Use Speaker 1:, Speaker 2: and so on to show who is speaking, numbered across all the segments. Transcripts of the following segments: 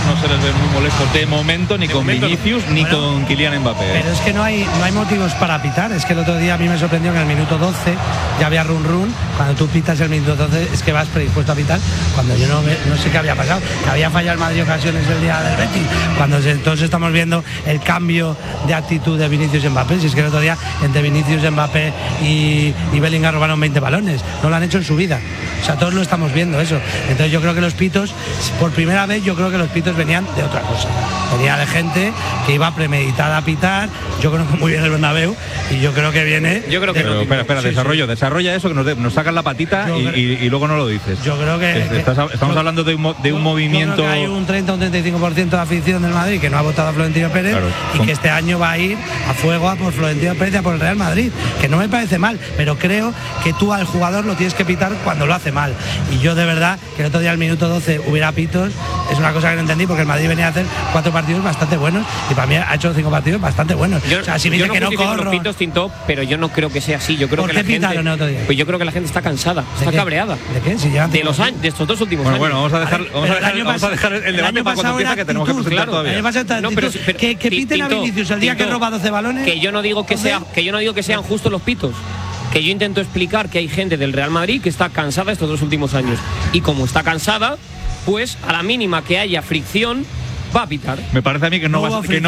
Speaker 1: no se les ve muy molestos de momento, ni con Vinicius, ni con Kylian Mbappé.
Speaker 2: Pero es que no hay motivos para pitar. Es que el otro día a mí me sorprendió que en el minuto 12 ya había run. Cuando tú pitas el minuto 12 es que vas predispuesto a pitar. Cuando yo no sé qué había pasado, que había fallado el Madrid ocasiones el día del Betis. Cuando todos estamos viendo el cambio de actitud de Vinicius y Mbappé. Si es que el otro día entre Vinicius, Mbappé y Bellingham robaron 20 balones. No lo han hecho en su vida. O sea, todos lo estamos viendo eso. Entonces yo creo que los pitos, por primera vez, yo creo que los pitos venían de otra cosa. Venía de gente que iba premeditada a pitar. Yo conozco muy bien el Bernabéu y yo creo que viene...
Speaker 1: Yo creo que... Pero, espera, sí, desarrolla eso, que nos sacan la patita y luego no lo dices.
Speaker 2: Yo creo que...
Speaker 1: Estamos hablando de un movimiento...
Speaker 2: Yo creo que hay un 30 o un 35% de afición del Madrid que no ha votado a Florentino Pérez, claro, y que este año va a ir a fuego a por Florentino Pérez y a por el Real Madrid, que no me parece mal, pero creo que tú al jugador lo tienes que pitar cuando lo hace mal. Y yo de verdad, que el otro día al minuto 12 hubiera pitos, es una cosa que no entendí, porque el Madrid venía a hacer 4 partidos bastante buenos y para mí ha hecho 5 partidos bastante buenos.
Speaker 3: O sea, si me dice que no corro... los pitos, Tinto, pero yo no creo que sea así. Yo creo que la gente... Pues yo creo que la gente está cansada, está cabreada.
Speaker 2: ¿De qué? Si
Speaker 3: de los años, de estos 2 últimos años.
Speaker 1: Bueno, vamos a dejar el debate para cuando empieza, que tenemos que presentar todavía.
Speaker 2: Que piten a Vinicius el día que roba 12 balones.
Speaker 3: Que yo no digo que sean justos los pitos. Que yo intento explicar que hay gente del Real Madrid que está cansada estos 2 últimos años. Y como está cansada, pues a la mínima que haya fricción, va a pitar.
Speaker 1: Me parece a mí que no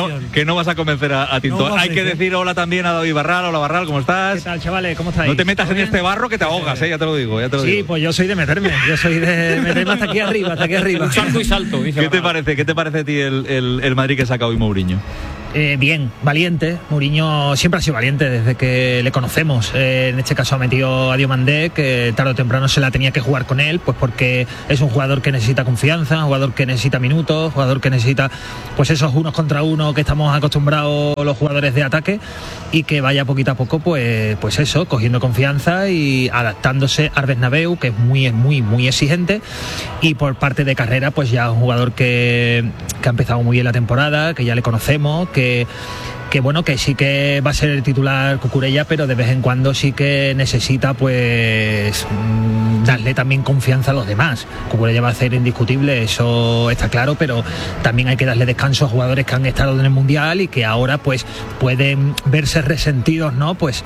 Speaker 1: vas a convencer a Tinto. Hay que decir hola también a David Barral. Hola Barral, ¿cómo estás?
Speaker 4: ¿Qué tal, chavales? ¿Cómo estáis?
Speaker 1: No te metas en este barro que te ahogas, ya te lo digo.
Speaker 4: Sí, pues yo soy de meterme. Yo soy de meterme hasta aquí arriba.
Speaker 3: Salto y salto.
Speaker 1: ¿Qué te parece a ti el Madrid que saca hoy Mourinho?
Speaker 4: Bien, valiente. Mourinho siempre ha sido valiente desde que le conocemos. En este caso ha metido a Diomandé, que tarde o temprano se la tenía que jugar con él, pues porque es un jugador que necesita confianza, un jugador que necesita minutos, un jugador que necesita pues esos unos contra uno que estamos acostumbrados los jugadores de ataque, y que vaya poquito a poco pues eso, cogiendo confianza y adaptándose al Bernabéu, que es muy exigente, y por parte de carrera pues ya un jugador que ha empezado muy bien la temporada, que ya le conocemos, que bueno, que sí que va a ser el titular Cucurella, pero de vez en cuando sí que necesita pues darle también confianza a los demás. Cucurella va a ser indiscutible, eso está claro, pero también hay que darle descanso a jugadores que han estado en el Mundial y que ahora pues pueden verse resentidos, ¿no? Pues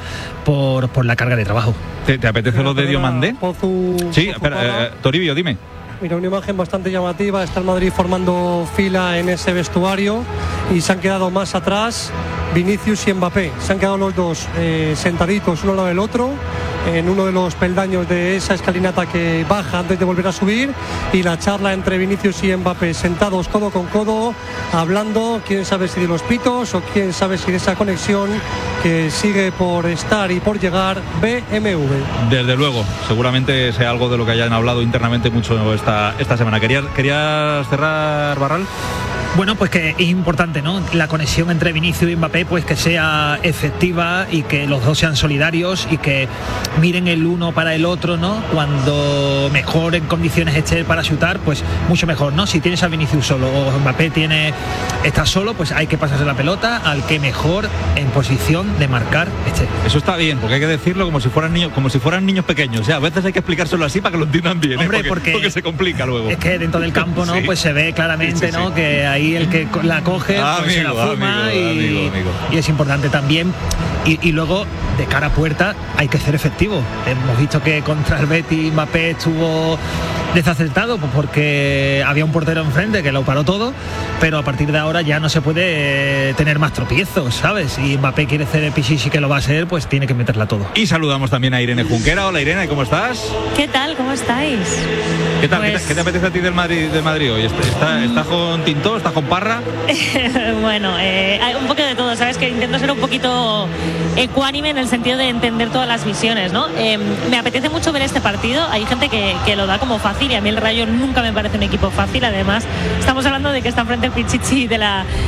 Speaker 4: por la carga de trabajo.
Speaker 1: ¿Te apetece lo de Diomandé? Sí, espera, Toribio, dime.
Speaker 5: Mira, una imagen bastante llamativa. Está el Madrid formando fila en ese vestuario y se han quedado más atrás Vinicius y Mbappé. Se han quedado los dos sentaditos uno al lado del otro en uno de los peldaños de esa escalinata que baja antes de volver a subir, y la charla entre Vinicius y Mbappé sentados codo con codo, hablando, quién sabe si de los pitos o quién sabe si de esa conexión que sigue por estar y por llegar BMW.
Speaker 1: Desde luego, seguramente sea algo de lo que hayan hablado internamente mucho esta semana. ¿Querías cerrar, Barral?
Speaker 4: Bueno, pues que es importante, ¿no? La conexión entre Vinicius y Mbappé, pues que sea efectiva y que los dos sean solidarios y que miren el uno para el otro, ¿no? Cuando mejor en condiciones esté para chutar, pues mucho mejor, ¿no? Si tienes a Vinicius solo o Mbappé está solo, pues hay que pasarse la pelota al que mejor en posición de marcar esté.
Speaker 1: Eso está bien, porque hay que decirlo como si fueran niños pequeños. O sea, a veces hay que explicárselo así para que lo entiendan bien.
Speaker 4: Hombre,
Speaker 1: porque se complica luego.
Speaker 4: Es que dentro del campo, ¿no? Sí. Pues se ve claramente, ¿no? Sí. Que ahí el que la coge pues se la fuma y es importante también. Y luego, de cara a puerta, hay que ser efectivo. Hemos visto que contra el Betis Mbappé estuvo desacertado, pues porque había un portero enfrente que lo paró todo, pero a partir de ahora ya no se puede tener más tropiezos, ¿sabes? Y Mbappé quiere ser el Pichichi, que lo va a ser, pues tiene que meterla todo.
Speaker 1: Y saludamos también a Irene Junquera. Hola Irene, ¿cómo estás?
Speaker 6: ¿Qué tal? ¿Cómo estáis?
Speaker 1: ¿Qué tal? Pues... ¿Qué te apetece a ti del Madrid hoy? ¿Estás con Tinto? ¿Estás con Parra?
Speaker 6: Bueno, hay un poco de todo, ¿sabes? Que intento ser un poquito ecuánime en el sentido de entender todas las visiones, ¿no? Me apetece mucho ver este partido. Hay gente que lo da como fácil, y a mí el Rayo nunca me parece un equipo fácil. Además, estamos hablando de que está enfrente el Pichichi de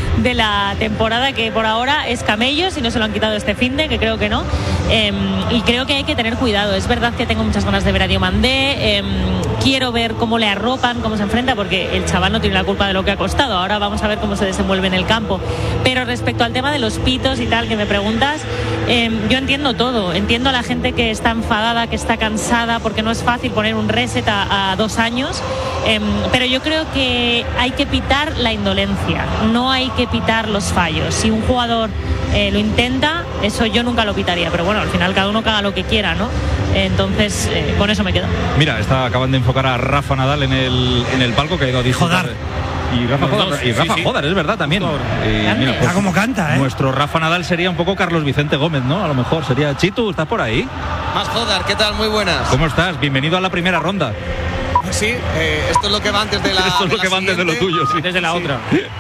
Speaker 6: la temporada, que por ahora es camello, si no se lo han quitado este finde, que creo que no. Y creo que hay que tener cuidado. Es verdad que tengo muchas ganas de ver a Diomandé. quiero ver cómo le arropan, cómo se enfrenta, porque el chaval no tiene la culpa de lo que ha costado. Ahora vamos a ver cómo se desenvuelve en el campo. Pero respecto al tema de los pitos y tal que me preguntas, yo entiendo todo. Entiendo a la gente que está enfadada, que está cansada, porque no es fácil poner un reset a 2 años. Pero yo creo que hay que pitar la indolencia, no hay que pitar los fallos. Si un jugador lo intenta, eso yo nunca lo pitaría, pero bueno, al final cada uno haga lo que quiera, ¿no? Entonces, con eso me quedo.
Speaker 1: Mira, acaban de enfocar a Rafa Nadal en el palco, que ha ido a disfrutar. Y Rafa Jodar, es verdad también.
Speaker 2: Mira, pues, como canta,
Speaker 1: nuestro Rafa Nadal sería un poco Carlos Vicente Gómez, ¿no? A lo mejor sería Chitu, ¿estás por ahí?
Speaker 7: Más Jodar, ¿qué tal? Muy buenas.
Speaker 1: ¿Cómo estás? Bienvenido a la primera ronda.
Speaker 7: Sí, esto es lo que va antes de la.
Speaker 1: Esto es lo que va antes de lo tuyo, sí.
Speaker 3: Desde la otra.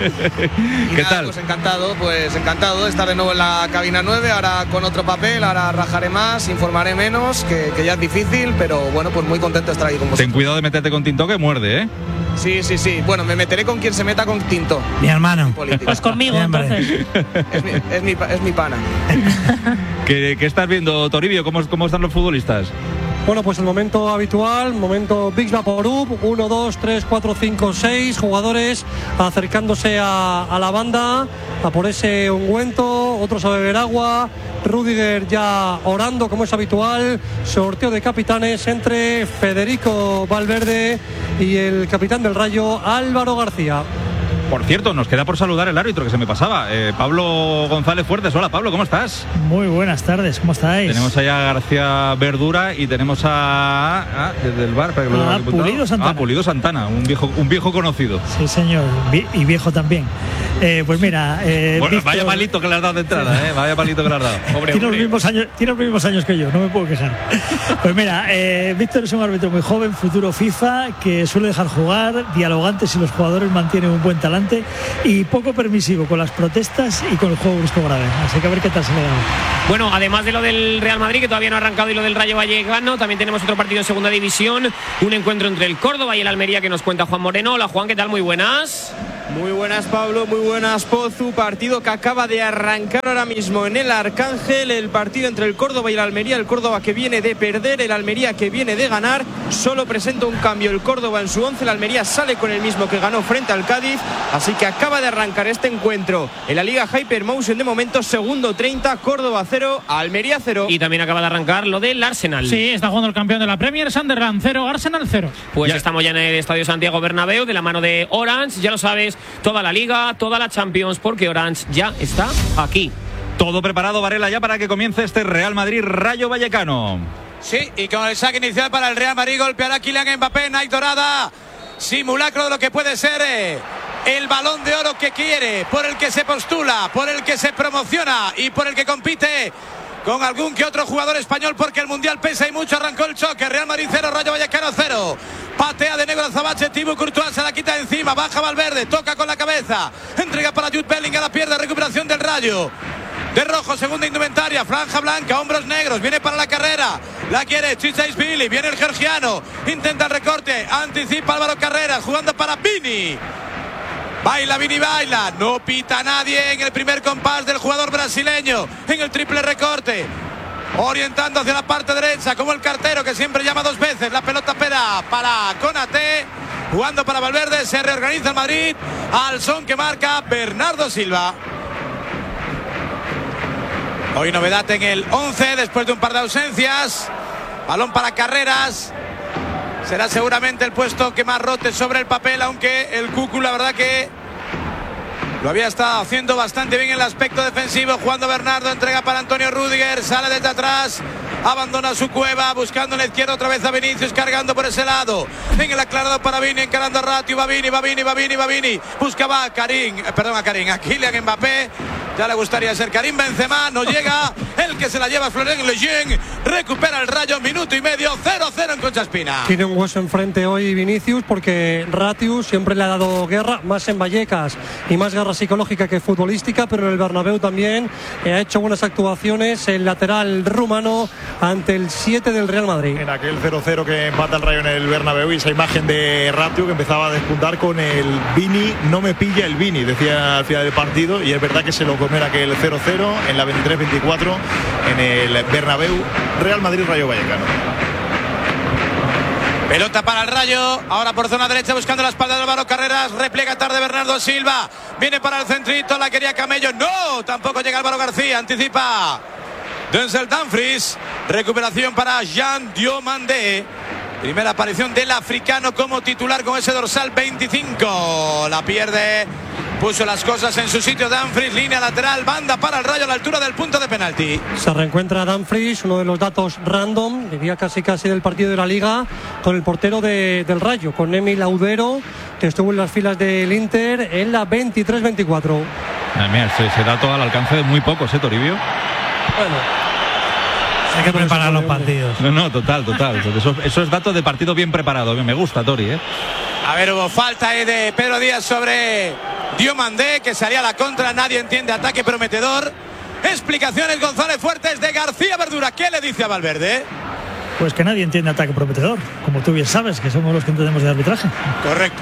Speaker 1: ¿Qué
Speaker 7: nada,
Speaker 1: tal?
Speaker 7: Pues encantado de estar de nuevo en la cabina 9, ahora con otro papel, ahora rajaré más, informaré menos, que ya es difícil, pero bueno, pues muy contento de estar ahí con vosotros.
Speaker 1: Ten cuidado de meterte con Tinto, que muerde, ¿eh?
Speaker 7: Sí. Bueno, me meteré con quien se meta con Tinto.
Speaker 2: Mi hermano.
Speaker 6: Pues conmigo, entonces.
Speaker 7: Es mi pana.
Speaker 1: ¿Qué estás viendo, Toribio? ¿Cómo están los futbolistas?
Speaker 5: Bueno, pues el momento habitual, momento Big Vaporub, 1, 2, 3, 4, 5, 6 jugadores acercándose a la banda, a por ese ungüento, otros a beber agua, Rüdiger ya orando como es habitual, sorteo de capitanes entre Federico Valverde y el capitán del Rayo, Álvaro García.
Speaker 1: Por cierto, nos queda por saludar el árbitro, que se me pasaba. Pablo González Fuertes. Hola, Pablo, ¿cómo estás?
Speaker 8: Muy buenas tardes, ¿cómo estáis?
Speaker 1: Tenemos allá a García Verdura y tenemos desde el bar, para que lo
Speaker 8: Pulido Santana.
Speaker 1: Pulido Santana, un viejo conocido.
Speaker 8: Sí, señor, y viejo también. Pues mira,
Speaker 1: bueno,
Speaker 8: Víctor,
Speaker 1: vaya palito que le has dado de entrada, vaya palito que le has dado.
Speaker 8: Tiene los mismos años que yo, no me puedo quejar. Pues mira, Víctor es un árbitro muy joven, futuro FIFA, que suele dejar jugar, dialogante si los jugadores mantienen un buen talento y poco permisivo con las protestas y con el juego brusco grave. Así que a ver qué tal se le da.
Speaker 3: Bueno, además de lo del Real Madrid, que todavía no ha arrancado, y lo del Rayo Vallecano, también tenemos otro partido en segunda división, un encuentro entre el Córdoba y el Almería que nos cuenta Juan Moreno. Hola Juan, ¿qué tal? Muy buenas.
Speaker 9: Muy buenas, Pablo, muy buenas, Pozu. Partido que acaba de arrancar ahora mismo en el Arcángel, el partido entre el Córdoba y el Almería. El Córdoba que viene de perder, el Almería que viene de ganar. Solo presenta un cambio el Córdoba en su 11, el Almería sale con el mismo que ganó frente al Cádiz. Así que acaba de arrancar este encuentro en la Liga Hypermotion de momento, segundo 30, Córdoba 0, Almería 0.
Speaker 3: Y también acaba de arrancar lo del Arsenal.
Speaker 10: Sí, está jugando el campeón de la Premier, Sunderland 0, Arsenal 0.
Speaker 3: Pues ya estamos ya en el Estadio Santiago Bernabéu, de la mano de Orange, ya lo sabes, toda la Liga, toda la Champions, porque Orange ya está aquí.
Speaker 1: Todo preparado, Varela, ya para que comience este Real Madrid Rayo Vallecano.
Speaker 11: Sí, y con el saque inicial para el Real Madrid, golpeará Kylian Mbappé, Nike dorada, simulacro de lo que puede ser el Balón de Oro que quiere, por el que se postula, por el que se promociona y por el que compite con algún que otro jugador español, porque el Mundial pesa y mucho. Arrancó el choque, Real Madrid 0, Rayo Vallecano 0. Patea de negro a Zabache, Thibaut Courtois se la quita de encima, baja Valverde, toca con la cabeza, entrega para Jude Bellingham, la pierde, recuperación del Rayo. De rojo, segunda indumentaria, franja blanca, hombros negros, viene para la carrera, la quiere Chichaisvili, viene el georgiano, intenta el recorte, anticipa Álvaro Carreras, jugando para Vini. Baila Vini, baila, no pita nadie en el primer compás del jugador brasileño, en el triple recorte, orientando hacia la parte derecha, como el cartero que siempre llama dos veces, la pelota peda para Konaté, jugando para Valverde, se reorganiza el Madrid, al son que marca Bernardo Silva. Hoy novedad en el 11, después de un par de ausencias, balón para Carreras. Será seguramente el puesto que más rote sobre el papel, aunque el Cucu la verdad que lo había estado haciendo bastante bien en el aspecto defensivo. Jugando Bernardo, entrega para Antonio Rüdiger, sale desde atrás, abandona su cueva, buscando en la izquierda otra vez a Vinicius, cargando por ese lado. En el aclarado para Vini, encarando a Ratio, va Vini, buscaba a Kylian Mbappé. Ya le gustaría ser Karim Benzema, no llega, el que se la lleva Florent Lejeune, recupera el Rayo, minuto y medio, 0-0 en Concha Espina.
Speaker 5: Tiene un hueso enfrente hoy Vinicius, porque Ratius siempre le ha dado guerra, más en Vallecas y más guerra psicológica que futbolística, pero en el Bernabéu también ha hecho buenas actuaciones el lateral rumano ante el 7 del Real Madrid.
Speaker 12: En aquel 0-0 que empata el Rayo en el Bernabéu, y esa imagen de Ratio que empezaba a despuntar con el Vini, no me pilla el Vini, decía al final del partido, y es verdad que se lo comer aquel 0-0 en la 23-24 en el Bernabéu, Real Madrid Rayo Vallecano.
Speaker 11: Pelota para el Rayo, ahora por zona derecha buscando la espalda de Álvaro Carreras, repliega tarde Bernardo Silva, viene para el centrito, la quería Camello, no, tampoco llega Álvaro García, anticipa Denzel Dumfries, recuperación para Jean Diomandé, primera aparición del africano como titular con ese dorsal 25, la pierde, puso las cosas en su sitio Dumfries, línea lateral, banda para el Rayo a la altura del punto de penalti.
Speaker 5: Se reencuentra Dumfries, uno de los datos random, diría casi del partido de la Liga, con el portero del Rayo, con Emil Audero, que estuvo en las filas del Inter en la 23-24.
Speaker 1: Mira, ese dato al alcance de muy pocos, Toribio.
Speaker 5: Bueno,
Speaker 2: hay que preparar los partidos.
Speaker 1: No, total. Eso es dato de partido bien preparado. Me gusta, Tori,
Speaker 11: A ver, hubo falta de Pedro Díaz sobre Diomandé, que salía a la contra, nadie entiende, ataque prometedor. Explicaciones González Fuertes de García Verdura. ¿Qué le dice a Valverde?
Speaker 8: Pues que nadie entiende ataque prometedor, como tú bien sabes, que somos los que entendemos de arbitraje.
Speaker 11: Correcto.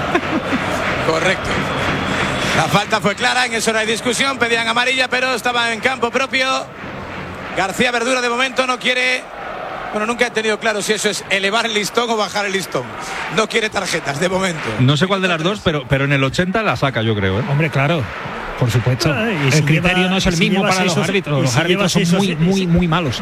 Speaker 11: La falta fue clara, en eso no hay discusión, pedían amarilla, pero estaba en campo propio. García Verdura de momento no quiere, nunca he tenido claro si eso es elevar el listón o bajar el listón. No quiere tarjetas de momento.
Speaker 1: No sé cuál de las dos, pero en el 80 la saca, yo creo.
Speaker 4: Hombre, claro. Por supuesto. El criterio no es el mismo para los árbitros. Los árbitros son muy malos.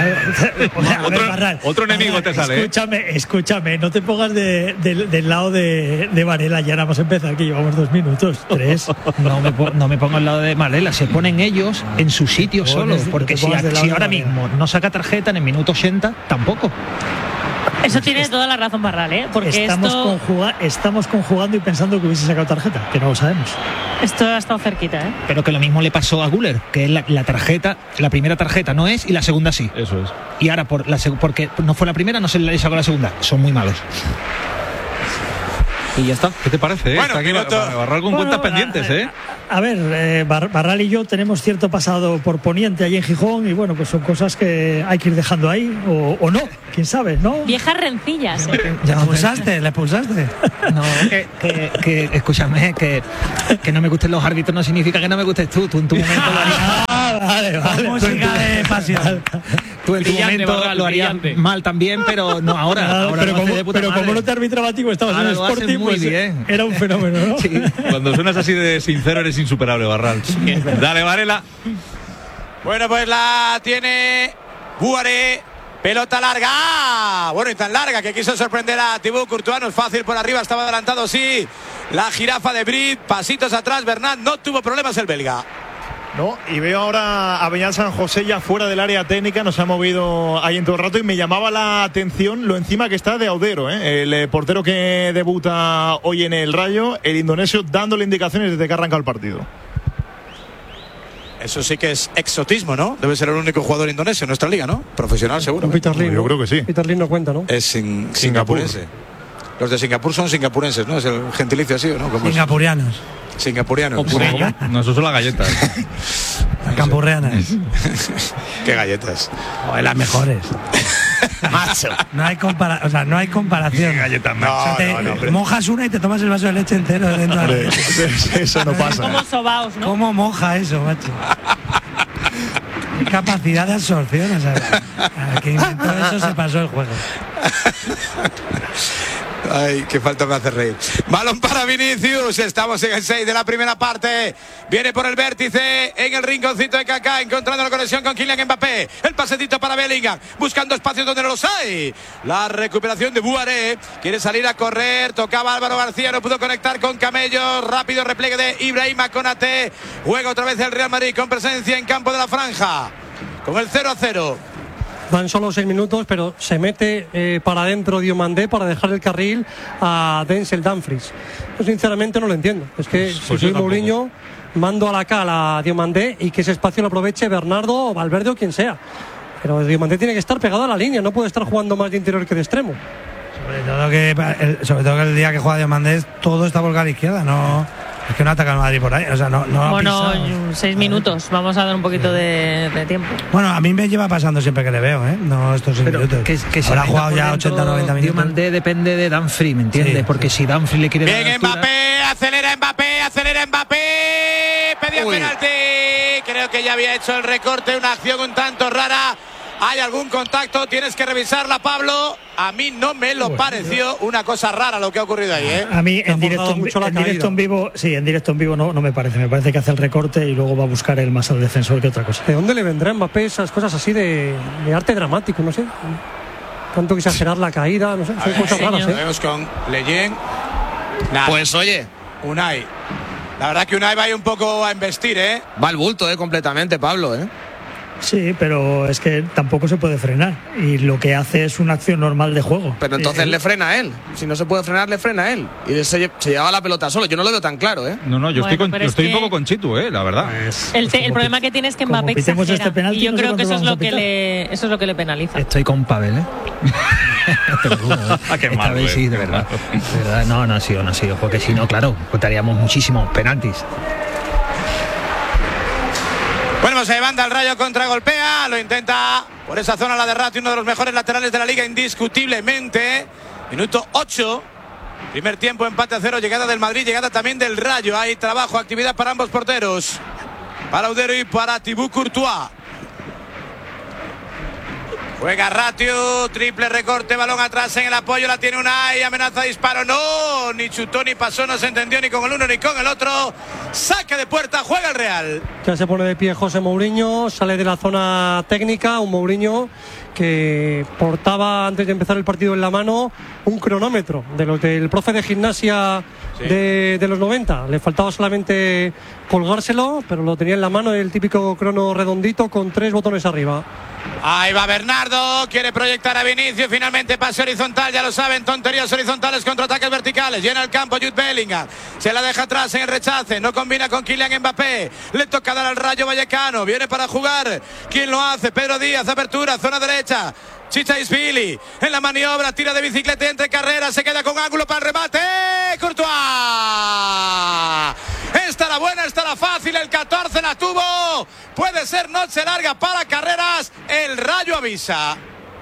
Speaker 1: Otro enemigo te sale.
Speaker 8: Escúchame, no te pongas del lado de Varela. Ya nada más empezar, que llevamos 2 minutos, 3.
Speaker 4: No me pongo al lado de Varela. Se ponen ellos en su sitio solos. Porque si ahora mismo no saca tarjeta en el minuto 80, tampoco.
Speaker 6: Eso tiene toda la razón Barral, porque
Speaker 8: estamos conjugando y pensando que hubiese sacado tarjeta, que no lo sabemos.
Speaker 6: Esto ha estado cerquita,
Speaker 4: Pero que lo mismo le pasó a Güler, que la tarjeta, la primera tarjeta no es y la segunda sí.
Speaker 1: Eso es.
Speaker 4: Y ahora porque no fue la primera, no se le sacó la segunda. Son muy malos.
Speaker 1: Y ya está. ¿Qué te parece?
Speaker 11: Bueno,
Speaker 1: está aquí Barral con cuentas pendientes,
Speaker 8: A ver, Barral y yo tenemos cierto pasado por Poniente allí en Gijón y bueno, pues son cosas que hay que ir dejando ahí o no, quién sabe, ¿no?
Speaker 6: Viejas rencillas.
Speaker 2: ¿Le expulsaste?
Speaker 4: No, que escúchame, que no me gusten los árbitros no significa que no me gustes tú. Tú en tu momento lo harías.
Speaker 2: Vale. Música de pasión.
Speaker 4: Tú en tu momento lo harías mal también, pero no ahora.
Speaker 8: Pero como no te arbitraba a ti, pues estabas en el Sporting,
Speaker 4: muy bien.
Speaker 8: Era un fenómeno, ¿no?
Speaker 1: Sí. Cuando suenas así de sincero eres insuperable, Barral. Dale, Varela.
Speaker 11: Bueno, pues la tiene Buaré. Pelota larga. Bueno, y tan larga que quiso sorprender a Thibaut Courtois. No es fácil por arriba, estaba adelantado, sí. La jirafa de Brit. Pasitos atrás, Bernat. No tuvo problemas el belga.
Speaker 12: No, y veo ahora a Beñat San José ya fuera del área técnica, nos ha movido ahí en todo el rato y me llamaba la atención lo encima que está de Audero, el portero que debuta hoy en el Rayo, el indonesio dándole indicaciones desde que arranca el partido.
Speaker 11: Eso sí que es exotismo, ¿no? Debe ser el único jugador indonesio en nuestra liga, ¿no? Profesional, seguro.
Speaker 5: Peter Lim,
Speaker 12: yo creo que sí.
Speaker 5: Peter Lim no cuenta, ¿no?
Speaker 11: Es singapurense. Los de Singapur son singapurenses, ¿no? Es el gentilicio así, ¿no?
Speaker 2: Singapurianos.
Speaker 11: Singapurianos.
Speaker 1: No, eso son las galletas.
Speaker 2: Campurrianas.
Speaker 11: Qué galletas.
Speaker 2: Las mejores.
Speaker 11: Macho.
Speaker 2: No hay comparación.
Speaker 1: Galletas,
Speaker 11: no,
Speaker 2: mojas una y te tomas el vaso de leche entero dentro.
Speaker 12: Eso no pasa.
Speaker 6: Como sobaos, ¿no?
Speaker 2: ¿Cómo moja eso, macho? Qué capacidad de absorción, ¿sabes? Al que inventó eso se pasó el juego.
Speaker 11: Ay, qué falta me hace reír. Balón para Vinicius. Estamos en el 6 de la primera parte. Viene por el vértice en el rinconcito de Kaká, encontrando la conexión con Kylian Mbappé. El pasecito para Bellingham, buscando espacios donde no los hay. La recuperación de Buaré. Quiere salir a correr. Tocaba Álvaro García, no pudo conectar con Camello. Rápido repliegue de Ibrahima Konaté. Juega otra vez el Real Madrid con presencia en campo de la franja. Con el 0-0.
Speaker 5: Van solo 6 minutos, pero se mete para adentro Diomandé para dejar el carril a Denzel Dumfries. Yo sinceramente no lo entiendo. Es que si soy Mourinho, mando a la cala a Diomandé y que ese espacio lo aproveche Bernardo o Valverde o quien sea. Pero Diomandé tiene que estar pegado a la línea, no puede estar jugando más de interior que de extremo.
Speaker 2: Sobre todo que el día que juega Diomandé todo está volcado a la izquierda, no. Es que no ataca al Madrid por ahí, o sea, no
Speaker 6: bueno, 6 minutos, vamos a dar un poquito de tiempo.
Speaker 2: Bueno, a mí me lleva pasando siempre que le veo, no estos 6 minutos.
Speaker 4: Que
Speaker 2: ahora ha jugado ya 80 o 90 minutos.
Speaker 4: Diomandé depende de Dumfries, ¿me entiendes? Sí, porque si Dumfries le quiere dar
Speaker 11: bien Mbappé, acelera Mbappé, pedía penalti. Creo que ya había hecho el recorte, una acción un tanto rara. ¿Hay algún contacto? Tienes que revisarla, Pablo. A mí no me lo pareció una cosa rara lo que ha ocurrido ahí, ¿eh?
Speaker 8: A mí en directo en vivo no me parece. Me parece que hace el recorte y luego va a buscar el más al defensor que otra cosa.
Speaker 5: ¿De dónde le vendrá a Mbappé esas cosas así de arte dramático? No sé. Tanto que exagerar la caída, no sé. Son cosas raras, ¿eh?
Speaker 11: Vemos con Leyen.
Speaker 7: Pues oye,
Speaker 11: Unai. La verdad que Unai va ahí un poco a embestir, ¿eh?
Speaker 7: Va al bulto, completamente, Pablo, ¿eh?
Speaker 8: Sí, pero es que tampoco se puede frenar y lo que hace es una acción normal de juego.
Speaker 7: Pero entonces le frena a él. Si no se puede frenar, le frena a él. Y se llevaba la pelota solo. Yo no lo veo tan claro, ¿eh?
Speaker 1: No, yo estoy un poco con Chitu, la verdad.
Speaker 6: El problema que tiene es que Mbappé exagera,
Speaker 8: este penalti,
Speaker 6: y yo creo que eso es lo que le penaliza.
Speaker 4: Estoy con Pavel, ¿eh?
Speaker 1: Qué mal,
Speaker 4: vez sí, de verdad. No ha sido, porque si no, claro, contaríamos muchísimos penaltis.
Speaker 11: Bueno, se levanta el Rayo, contragolpea, lo intenta por esa zona la de Ratio, uno de los mejores laterales de la liga indiscutiblemente. Minuto 8, primer tiempo, empate a 0, llegada del Madrid, llegada también del Rayo. Hay trabajo, actividad para ambos porteros, para Audero y para Thibaut Courtois. Juega Ratio, triple recorte, balón atrás en el apoyo, la tiene Unai, amenaza disparo, no, ni chutó ni pasó, no se entendió ni con el uno ni con el otro. Saque de puerta, juega el Real.
Speaker 5: Ya se pone de pie José Mourinho, sale de la zona técnica, un Mourinho que portaba antes de empezar el partido en la mano un cronómetro de los del profe de gimnasia de los 90. Le faltaba solamente colgárselo, pero lo tenía en la mano, el típico crono redondito con 3 botones arriba.
Speaker 11: Ahí va Bernardo, quiere proyectar a Vinicius, finalmente pase horizontal, ya lo saben, tonterías horizontales contra ataques verticales, llena el campo Jude Bellingham, se la deja atrás en el rechace, no combina con Kylian Mbappé, le toca dar al Rayo Vallecano, viene para jugar, ¿quién lo hace? Pedro Díaz, apertura, zona derecha, Chichaisvili, en la maniobra, tira de bicicleta entre carreras, se queda con ángulo para el remate, Courtois. Estará buena, estará fácil, el 14 la tuvo, puede ser noche larga para Carreras, el Rayo avisa.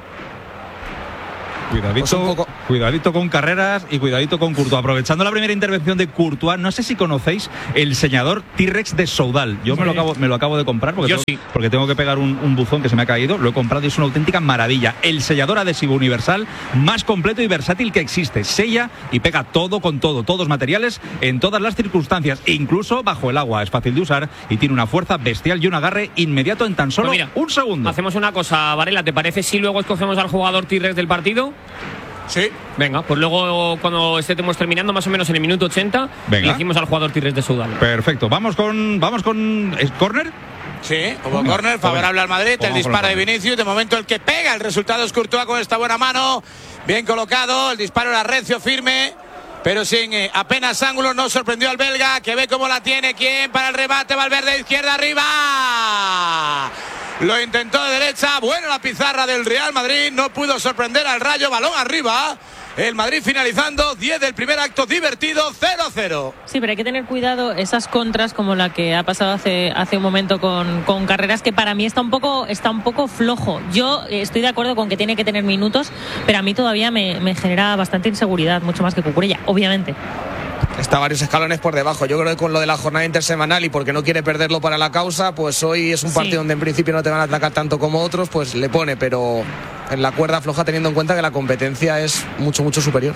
Speaker 1: Cuidadito con Carreras y cuidadito con Courtois. Aprovechando la primera intervención de Courtois, no sé si conocéis el sellador T-Rex de Soudal. Yo me lo acabo de comprar porque tengo que pegar un buzón que se me ha caído. Lo he comprado y es una auténtica maravilla. El sellador adhesivo universal más completo y versátil que existe. Sella y pega todo con todo, todos materiales en todas las circunstancias, incluso bajo el agua. Es fácil de usar y tiene una fuerza bestial y un agarre inmediato en tan solo un segundo.
Speaker 3: Hacemos una cosa, Varela, ¿te parece si luego escogemos al jugador T-Rex del partido?
Speaker 11: Sí.
Speaker 3: Venga, pues luego cuando estemos terminando, más o menos en el minuto 80, le decimos al jugador T-Rex de Soudal.
Speaker 1: Perfecto, vamos con ¿córner?
Speaker 11: Sí, hubo córner, favorable al Madrid, el disparo de Vinicius, de momento el que pega, el resultado es Courtois con esta buena mano, bien colocado, el disparo era recio, firme, pero sin apenas ángulo, no sorprendió al belga, que ve cómo la tiene, ¿quién? Para el remate, Valverde, izquierda, arriba. Lo intentó de derecha, buena la pizarra del Real Madrid, no pudo sorprender al Rayo, balón arriba. El Madrid finalizando, 10 del primer acto, divertido, 0-0.
Speaker 6: Sí, pero hay que tener cuidado esas contras como la que ha pasado hace un momento con Carreras, que para mí está un poco flojo. Yo estoy de acuerdo con que tiene que tener minutos, pero a mí todavía me genera bastante inseguridad, mucho más que Cucurella, obviamente.
Speaker 7: Está varios escalones por debajo. Yo creo que con lo de la jornada intersemanal y porque no quiere perderlo para la causa, pues hoy es un partido donde en principio no te van a atacar tanto como otros, pues le pone, pero en la cuerda floja teniendo en cuenta que la competencia es mucho, mucho superior.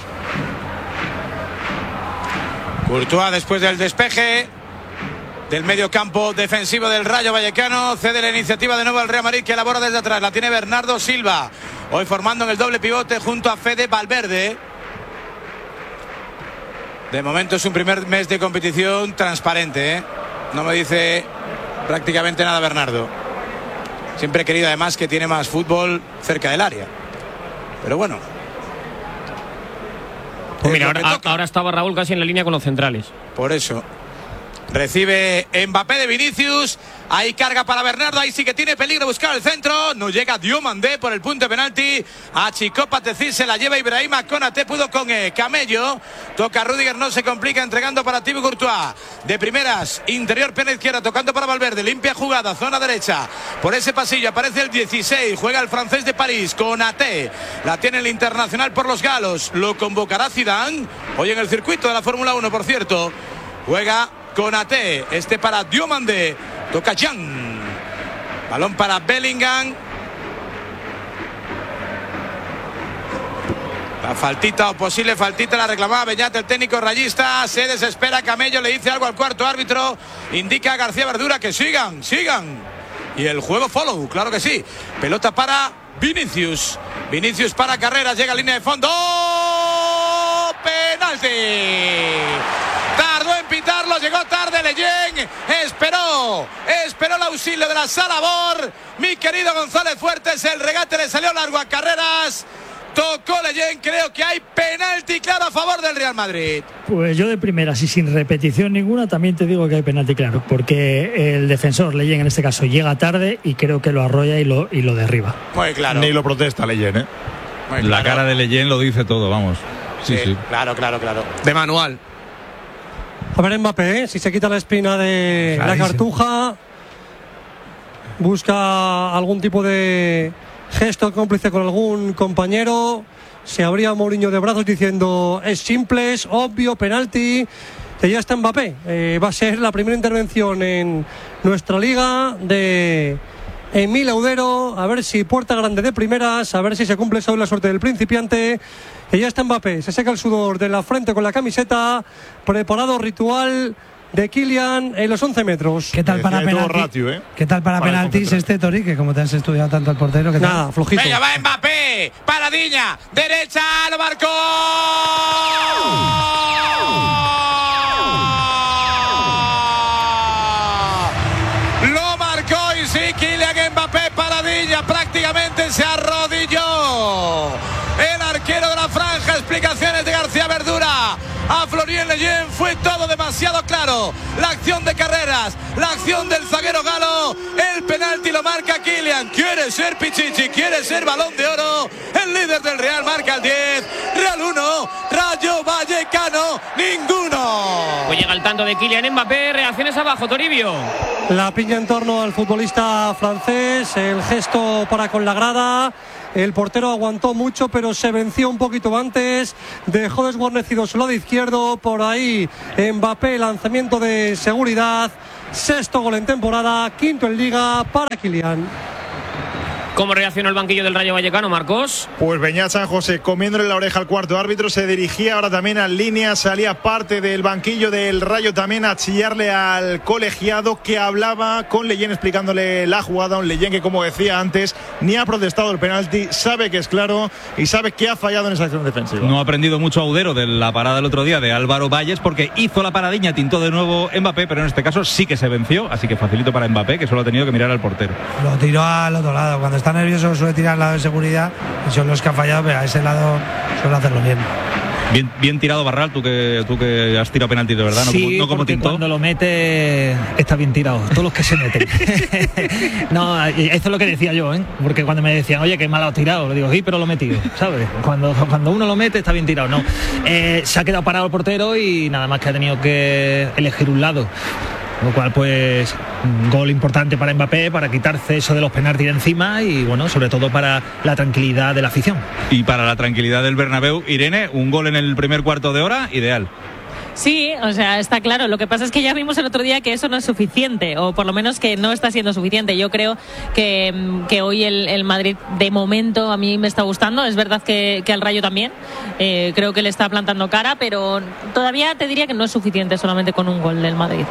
Speaker 11: Courtois después del despeje del medio campo defensivo del Rayo Vallecano, cede la iniciativa de nuevo al Real Madrid, que elabora desde atrás, la tiene Bernardo Silva, hoy formando en el doble pivote junto a Fede Valverde. De momento es un primer mes de competición transparente, ¿eh? No me dice prácticamente nada Bernardo. Siempre he querido además que tiene más fútbol cerca del área. Pero bueno.
Speaker 3: Pues mira, ahora estaba Raúl casi en la línea con los centrales.
Speaker 11: Por eso. Recibe Mbappé de Vinicius. Ahí carga para Bernardo. Ahí sí que tiene peligro buscar el centro. No llega Diomandé por el punto de penalti. Achicó Patecir, se la lleva Ibrahima Konate. Pudo con Camello. Toca Rüdiger, no se complica, entregando para Thibaut Courtois. De primeras, interior, pierna izquierda, tocando para Valverde. Limpia jugada, zona derecha. Por ese pasillo aparece el 16. Juega el francés de París, Konate. La tiene el internacional por los galos. Lo convocará Zidane. Hoy en el circuito de la Fórmula 1, por cierto. Juega Konate, para Diomandé, toca Jan, balón para Bellingham, La faltita o posible faltita la reclamaba Beñat, el técnico rayista. Se desespera Camello, le dice algo al cuarto árbitro. Indica a García Verdura que sigan. Y el juego follow, claro que sí. Pelota para Vinicius. Vinicius para Carreras, llega a línea de fondo. ¡Penalti! Tardó en pitarlo, llegó tarde Leyen. Esperó el auxilio de la sala VAR. Mi querido González Fuertes, el regate le salió largo a Carreras. Tocó Leyen, creo que hay penalti claro a favor del Real Madrid.
Speaker 8: Pues yo de primeras y sin repetición ninguna también te digo que hay penalti claro, porque el defensor Leyen en este caso llega tarde y creo que lo arrolla y lo derriba.
Speaker 11: Muy claro.
Speaker 12: Ni lo protesta Leyen, ¿eh?
Speaker 1: Claro. La cara de Leyen lo dice todo, vamos. Sí.
Speaker 11: Claro.
Speaker 7: De manual.
Speaker 5: A ver Mbappé, si se quita la espina de la cartuja, busca algún tipo de gesto cómplice con algún compañero, se abría Mourinho de brazos diciendo es simple, es obvio, penalti, que ya está Mbappé. Va a ser la primera intervención en nuestra liga de Emil Audero, a ver si puerta grande de primeras, a ver si se cumple esa la suerte del principiante. Que ya está Mbappé, se seca el sudor de la frente con la camiseta, preparado ritual de Kylian en los 11 metros.
Speaker 2: ¿Qué tal para penalti?
Speaker 12: Ratio,
Speaker 2: ¿Qué tal para penaltis Tori? Que como te has estudiado tanto al portero, que
Speaker 5: nada, flojito.
Speaker 11: Venga, va Mbappé, paradiña, derecha, lo marcó. Lo marcó y sí, Kylian Mbappé, paradilla, prácticamente se arrodilló. El arquero de la franja, explicaciones de García Verdura. A Florian Leyen fue todo demasiado claro. La acción de Carreras, la acción del zaguero galo. El penalti lo marca Kylian. Quiere ser Pichichi, quiere ser Balón de Oro. El líder del Real marca el 10. Real 1, Rayo Vallecano ninguno.
Speaker 3: Pues llega el tanto de Kylian Mbappé. Reacciones abajo, Toribio.
Speaker 5: La piña en torno al futbolista francés. El gesto para con la grada. El portero aguantó mucho, pero se venció un poquito antes. Dejó desguarnecido su lado izquierdo. Por ahí Mbappé, lanzamiento de seguridad. 6º gol en temporada, 5º en liga para Kylian.
Speaker 3: ¿Cómo reaccionó el banquillo del Rayo Vallecano, Marcos?
Speaker 12: Pues Beñat San José comiéndole la oreja al cuarto árbitro, se dirigía ahora también a línea, salía parte del banquillo del Rayo también a chillarle al colegiado que hablaba con Leyen explicándole la jugada, un Leyen que como decía antes ni ha protestado el penalti, sabe que es claro y sabe que ha fallado en esa acción defensiva.
Speaker 1: No ha aprendido mucho Audero de la parada del otro día de Álvaro Valles porque hizo la paradiña, tintó de nuevo Mbappé, pero en este caso sí que se venció, así que facilito para Mbappé que solo ha tenido que mirar al portero.
Speaker 2: Lo tiró al otro lado, cuando está nervioso suele tirar al lado de seguridad y son los que han fallado, pero a ese lado suele hacerlo bien.
Speaker 1: Bien tirado, Barral, tú que has tirado penalti de verdad,
Speaker 4: sí,
Speaker 1: no como tintó.
Speaker 4: Cuando lo mete está bien tirado, todos los que se meten. No, eso es lo que decía yo, ¿eh? Porque cuando me decían, oye, qué mal has tirado, le digo, sí, pero lo he metido, ¿sabes? Cuando uno lo mete está bien tirado, no. Se ha quedado parado el portero y nada más que ha tenido que elegir un lado. Con lo cual, pues, un gol importante para Mbappé, para quitarse eso de los penaltis de encima y, bueno, sobre todo para la tranquilidad de la afición.
Speaker 1: Y para la tranquilidad del Bernabéu, Irene, un gol en el primer cuarto de hora, ideal.
Speaker 6: Sí, o sea, está claro. Lo que pasa es que ya vimos el otro día que eso no es suficiente, o por lo menos que no está siendo suficiente. Yo creo que hoy el Madrid, de momento, a mí me está gustando. Es verdad que al Rayo también. Creo que le está plantando cara, pero todavía te diría que no es suficiente solamente con un gol del Madrid.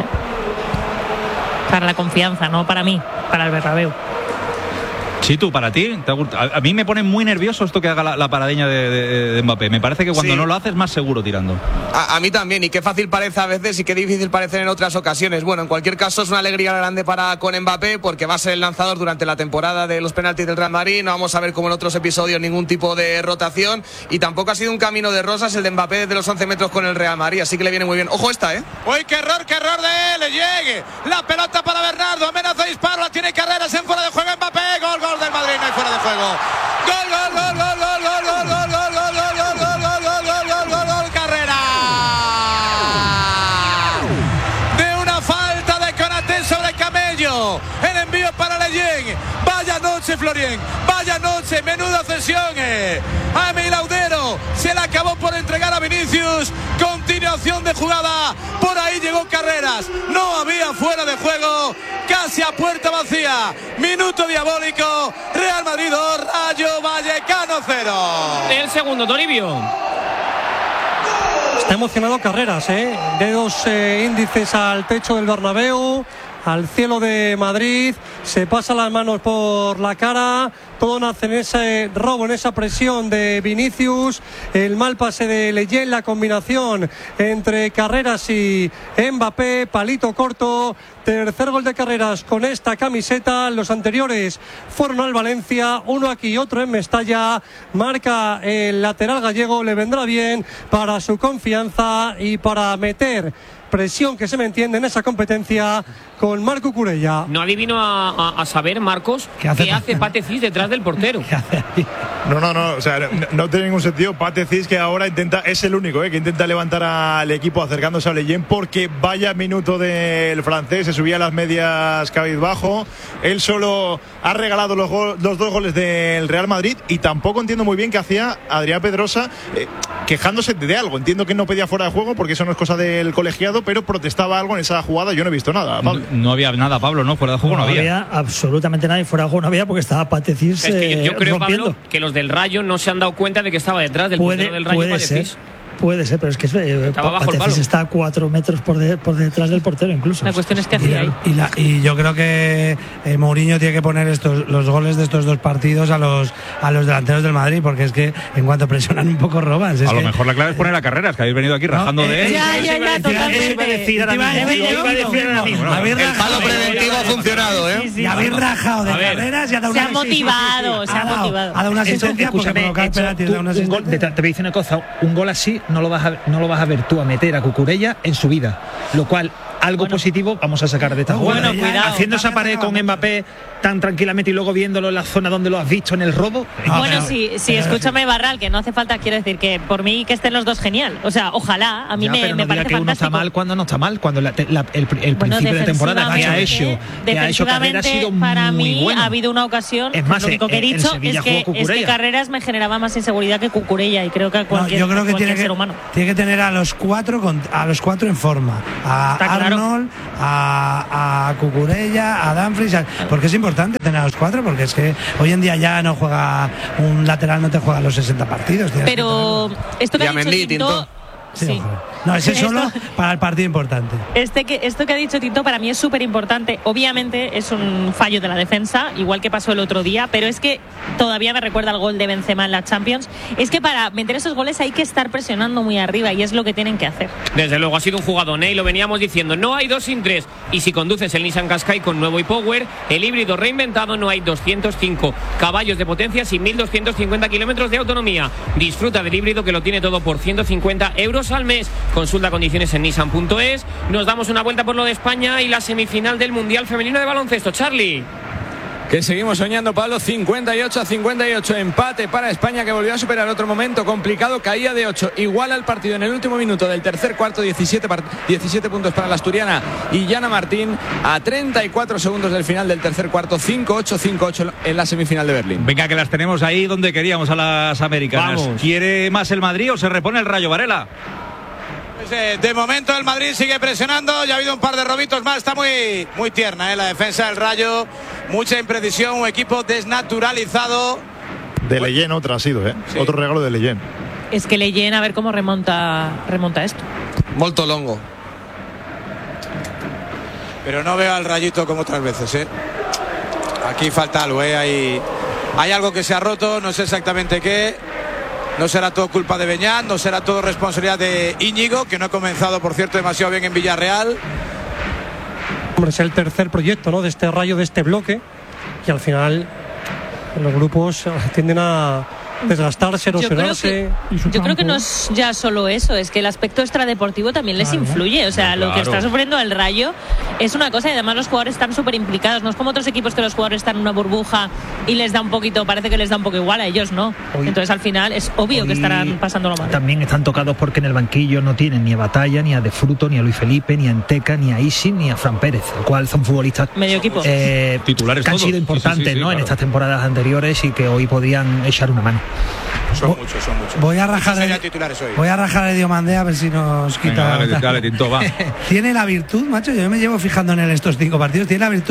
Speaker 6: Para la confianza, no para mí, para el Bernabéu.
Speaker 1: Sí, tú, para ti, a mí me pone muy nervioso esto que haga la paradeña de Mbappé. Me parece que cuando no lo haces, más seguro tirando.
Speaker 7: A mí también, y qué fácil parece a veces y qué difícil parece en otras ocasiones. Bueno, en cualquier caso es una alegría grande con Mbappé, porque va a ser el lanzador durante la temporada de los penaltis del Real Madrid. No vamos a ver como en otros episodios ningún tipo de rotación, y tampoco ha sido un camino de rosas el de Mbappé desde los 11 metros con el Real Madrid, así que le viene muy bien. Ojo esta, ¿eh?
Speaker 11: ¡Uy, qué error de él! Le llegue la pelota para Bernardo, amenaza disparo, la tiene Carreras en fuera de juego Mbappé, gol del Madrid, no hay fuera de juego. Gol, Carrera. De una falta de Konaté sobre Camello. El envío para Leyen. Vaya noche, Florien. Vaya noche, menuda cesión. A Emil Audero se le acabó por entregar a Vinicius. Continuación de jugada. Por ahí llegó Carreras. No había fuera de juego. Casi a puerta vacía. Minuto diabólico. Real Madrid 2, Rayo Vallecano 0. 0-0.
Speaker 3: El segundo, Toribio.
Speaker 5: Está emocionado Carreras, dedos índices al techo del Bernabéu, al cielo de Madrid, se pasa las manos por la cara, todo nace en ese robo, en esa presión de Vinicius, el mal pase de Leyen, la combinación entre Carreras y Mbappé, palito corto, tercer gol de Carreras con esta camiseta, los anteriores fueron al Valencia, uno aquí, otro en Mestalla, marca el lateral gallego, le vendrá bien para su confianza y para meter presión que se me entiende en esa competencia con Marc Cucurella.
Speaker 3: No adivino a saber, Marcos, ¿qué hace Pate Cis detrás del portero?
Speaker 12: No, o sea, no tiene ningún sentido. Pate Cis, que ahora es el único que intenta levantar al equipo acercándose a Leyen, porque vaya minuto del francés, se subía a las medias cabizbajo. Él solo ha regalado los dos goles del Real Madrid y tampoco entiendo muy bien qué hacía Adrián Pedrosa quejándose de algo. Entiendo que no pedía fuera de juego porque eso no es cosa del colegiado, pero protestaba algo en esa jugada. Yo no he visto nada, Pablo.
Speaker 1: No había nada, Pablo, ¿no? Fuera de juego no había
Speaker 8: absolutamente nada, y fuera de juego no había porque estaba Pate Cis.
Speaker 3: Es que yo creo,
Speaker 8: rompiendo.
Speaker 3: Pablo, que los del Rayo no se han dado cuenta de que estaba detrás del portero del Rayo.
Speaker 8: Puede ser, pero es que Pate Cis está a 4 metros por detrás del portero incluso.
Speaker 6: La cuestión es que hacía ahí.
Speaker 2: Y yo creo que Mourinho tiene que poner los goles de estos dos partidos a los delanteros del Madrid, porque es que en cuanto presionan un poco roban.
Speaker 1: A lo mejor la clave es poner a Carreras, que habéis venido aquí rajando de él.
Speaker 6: Ya, totalmente.
Speaker 4: Iba a decir ahora mismo.
Speaker 7: El palo preventivo ha funcionado,
Speaker 2: Y habéis rajado de Carreras y ha dado
Speaker 6: se ha motivado.
Speaker 2: Ha dado una asistencia porque provocar penalti. Te
Speaker 4: voy a decir una cosa, un gol así no lo vas a ver tú a meter a Cucurella en su vida, lo cual algo positivo vamos a sacar de esta jugada.
Speaker 6: Cuidado,
Speaker 4: haciendo esa pared con Mbappé tan tranquilamente y luego viéndolo en la zona donde lo has visto en el robo.
Speaker 6: Sí, escúchame, Barral, que no hace falta, quiero decir que por mí que estén los dos genial. O sea, ojalá, a mí me parece
Speaker 4: que
Speaker 6: fantástico.
Speaker 4: Uno está mal cuando no está mal, cuando el principio de temporada que ha hecho Carreras ha sido
Speaker 6: para
Speaker 4: muy
Speaker 6: mí
Speaker 4: bueno.
Speaker 6: Ha habido una ocasión,
Speaker 4: es más,
Speaker 6: lo único que he dicho es que Carreras me generaba más inseguridad que Cucurella, y creo que cualquier ser humano.
Speaker 2: Tiene que tener a los cuatro en forma, a Arnold, a Cucurella, a Dumfries, porque es importante tener a los cuatro, porque es que hoy en día ya no juega un lateral, no te juega los 60 partidos.
Speaker 6: Pero esto que ha dicho Tinto,
Speaker 2: sí. No, ese solo para el partido importante.
Speaker 6: Esto que ha dicho Tinto para mí es súper importante. Obviamente es un fallo de la defensa, igual que pasó el otro día, pero es que todavía me recuerda al gol de Benzema en la Champions. Es que para meter esos goles hay que estar presionando muy arriba, y es lo que tienen que hacer.
Speaker 3: Desde luego ha sido un jugadón, y lo veníamos diciendo, no hay 2 sin 3, y si conduces el Nissan Qashqai con nuevo e-Power, el híbrido reinventado, no hay 205 caballos de potencia y 1.250 kilómetros de autonomía. Disfruta del híbrido, que lo tiene todo por 150 euros al mes. Consulta condiciones en nissan.es. Nos damos una vuelta por lo de España y la semifinal del Mundial Femenino de Baloncesto. Charlie.
Speaker 9: Que seguimos soñando, Pablo. 58-58, empate para España, que volvió a superar otro momento complicado, caía de 8, igual al partido en el último minuto del tercer cuarto. 17 puntos para la asturiana y Yana Martín, a 34 segundos del final del tercer cuarto. 5-8 en la semifinal de Berlín.
Speaker 1: Venga, que las tenemos ahí donde queríamos, a las americanas.
Speaker 3: Vamos.
Speaker 1: ¿Quiere más el Madrid o se repone el Rayo, Varela?
Speaker 11: De momento el Madrid sigue presionando, ya ha habido un par de robitos más, está muy tierna la defensa del Rayo, mucha imprecisión, un equipo desnaturalizado.
Speaker 12: De Leyen otra ha sido, sí. Otro regalo de Leyen.
Speaker 6: Es que Leyen, a ver cómo remonta esto.
Speaker 7: Molto longo.
Speaker 11: Pero no veo al Rayito como otras veces, Aquí falta algo, hay algo que se ha roto, no sé exactamente qué. No será todo culpa de Beñat, no será todo responsabilidad de Íñigo, que no ha comenzado, por cierto, demasiado bien en Villarreal.
Speaker 5: Hombre, es el tercer proyecto, de este Rayo, de este bloque, y al final los grupos tienden a desgastarse, erosionarse.
Speaker 6: Yo creo que no es ya solo eso, es que el aspecto extradeportivo también les influye. O sea, lo que está sufriendo el Rayo es una cosa, y además los jugadores están súper implicados. No es como otros equipos que los jugadores están en una burbuja y les da un poquito, parece que les da un poco igual, a ellos no. Entonces al final es obvio que estarán pasándolo mal.
Speaker 4: También están tocados porque en el banquillo no tienen ni a Batalla, ni a De Fruto, ni a Luis Felipe, ni a Enteca, ni a Isi, ni a Fran Pérez, lo cual son futbolistas
Speaker 6: medio equipo
Speaker 1: titulares
Speaker 4: que han sido importantes, en estas temporadas anteriores, y que hoy podían echar una mano.
Speaker 11: Son muchos.
Speaker 2: Voy a rajar a Diomandé a ver si nos quita.
Speaker 1: Venga, dale, Tinto, va.
Speaker 2: Tiene la virtud, macho, yo me llevo fijando en él estos 5 partidos, tiene la virtud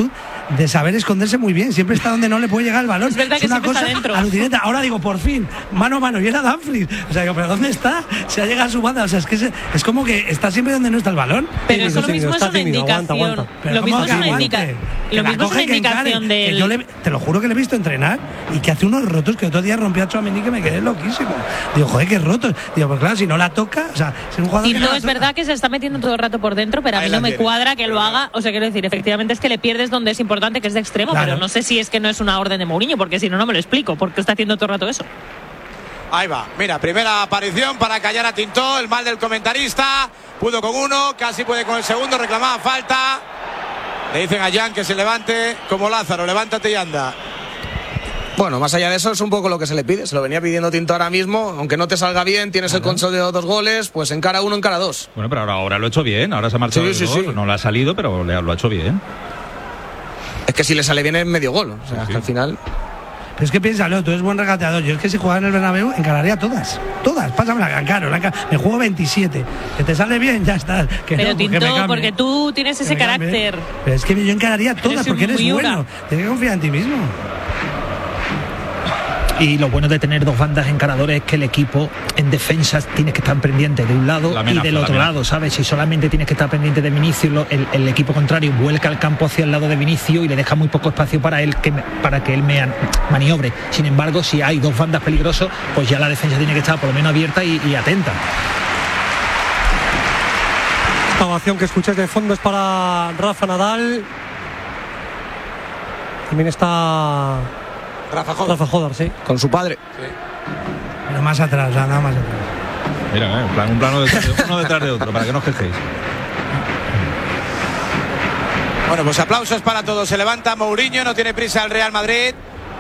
Speaker 2: de saber esconderse muy bien. Siempre está donde no le puede llegar el balón.
Speaker 6: Es verdad que
Speaker 2: una
Speaker 6: siempre
Speaker 2: cosa
Speaker 6: está dentro.
Speaker 2: alucinante. Ahora digo, por fin, mano a mano, y era Dumfries. O sea, digo, ¿pero dónde está? Se ha llegado a su banda. O sea, es como que está siempre donde no está el balón.
Speaker 6: Pero eso lo mismo es una indicación. Lo mismo es una indicación. Lo mismo es una indicación del.
Speaker 2: Te lo juro que le he visto entrenar y que hace unos rotos que otro día rompió a Tchouaméni que me quedé loquísimo. Digo, joder, qué rotos. Digo, pues claro, si no la toca, o sea, es un jugador.
Speaker 6: Y
Speaker 2: que
Speaker 6: no es verdad que se está metiendo todo el rato por dentro, pero a mí no me cuadra que lo haga. O sea, quiero decir, efectivamente es que le pierdes donde es importante, que es de extremo, claro. Pero no sé si es que no es una orden de Mourinho, porque si no, no me lo explico, porque está haciendo todo el rato eso.
Speaker 11: Ahí va, mira, primera aparición para callar a Tintó, el mal del comentarista, pudo con uno, casi puede con el segundo, reclamaba falta. Le dicen a Jan que se levante como Lázaro, levántate y anda.
Speaker 7: Bueno, más allá de eso es un poco lo que se le pide. Se lo venía pidiendo Tintó ahora mismo. Aunque no te salga bien, tienes el consolidado 2 goles, pues encara 1, encara 2.
Speaker 1: Bueno, pero ahora lo ha hecho bien. Ahora se ha marchado sí. No le ha salido, pero lo ha hecho bien.
Speaker 7: Es que si le sale bien es medio gol. O sea, que al final...
Speaker 2: Pero es que piénsalo, tú eres buen regateador. Yo es que si jugara en el Bernabéu encararía todas. Pásamela, me juego 27. Que te sale bien, ya está. Que
Speaker 6: pero
Speaker 2: no,
Speaker 6: Tintó, porque tú tienes ese carácter.
Speaker 2: Pero es que yo encararía todas porque eres bueno. Tienes que confiar en ti mismo.
Speaker 4: Y lo bueno de tener 2 bandas encaradores es que el equipo en defensa tienes que estar pendiente de un lado y del otro lado, ¿sabes? Si solamente tienes que estar pendiente de Vinicius, el equipo contrario vuelca el campo hacia el lado de Vinicius y le deja muy poco espacio para que él maniobre. Sin embargo, si hay 2 bandas peligrosas, pues ya la defensa tiene que estar por lo menos abierta y atenta.
Speaker 5: Esta ovación que escucháis de fondo es para Rafa Nadal. También está Rafa Jodar, sí.
Speaker 7: Con su padre.
Speaker 2: Sí. Pero más atrás, nada más atrás.
Speaker 1: Mira, un plano uno detrás de otro, para que no os quejéis.
Speaker 11: Bueno, pues aplausos para todos. Se levanta Mourinho, no tiene prisa el Real Madrid.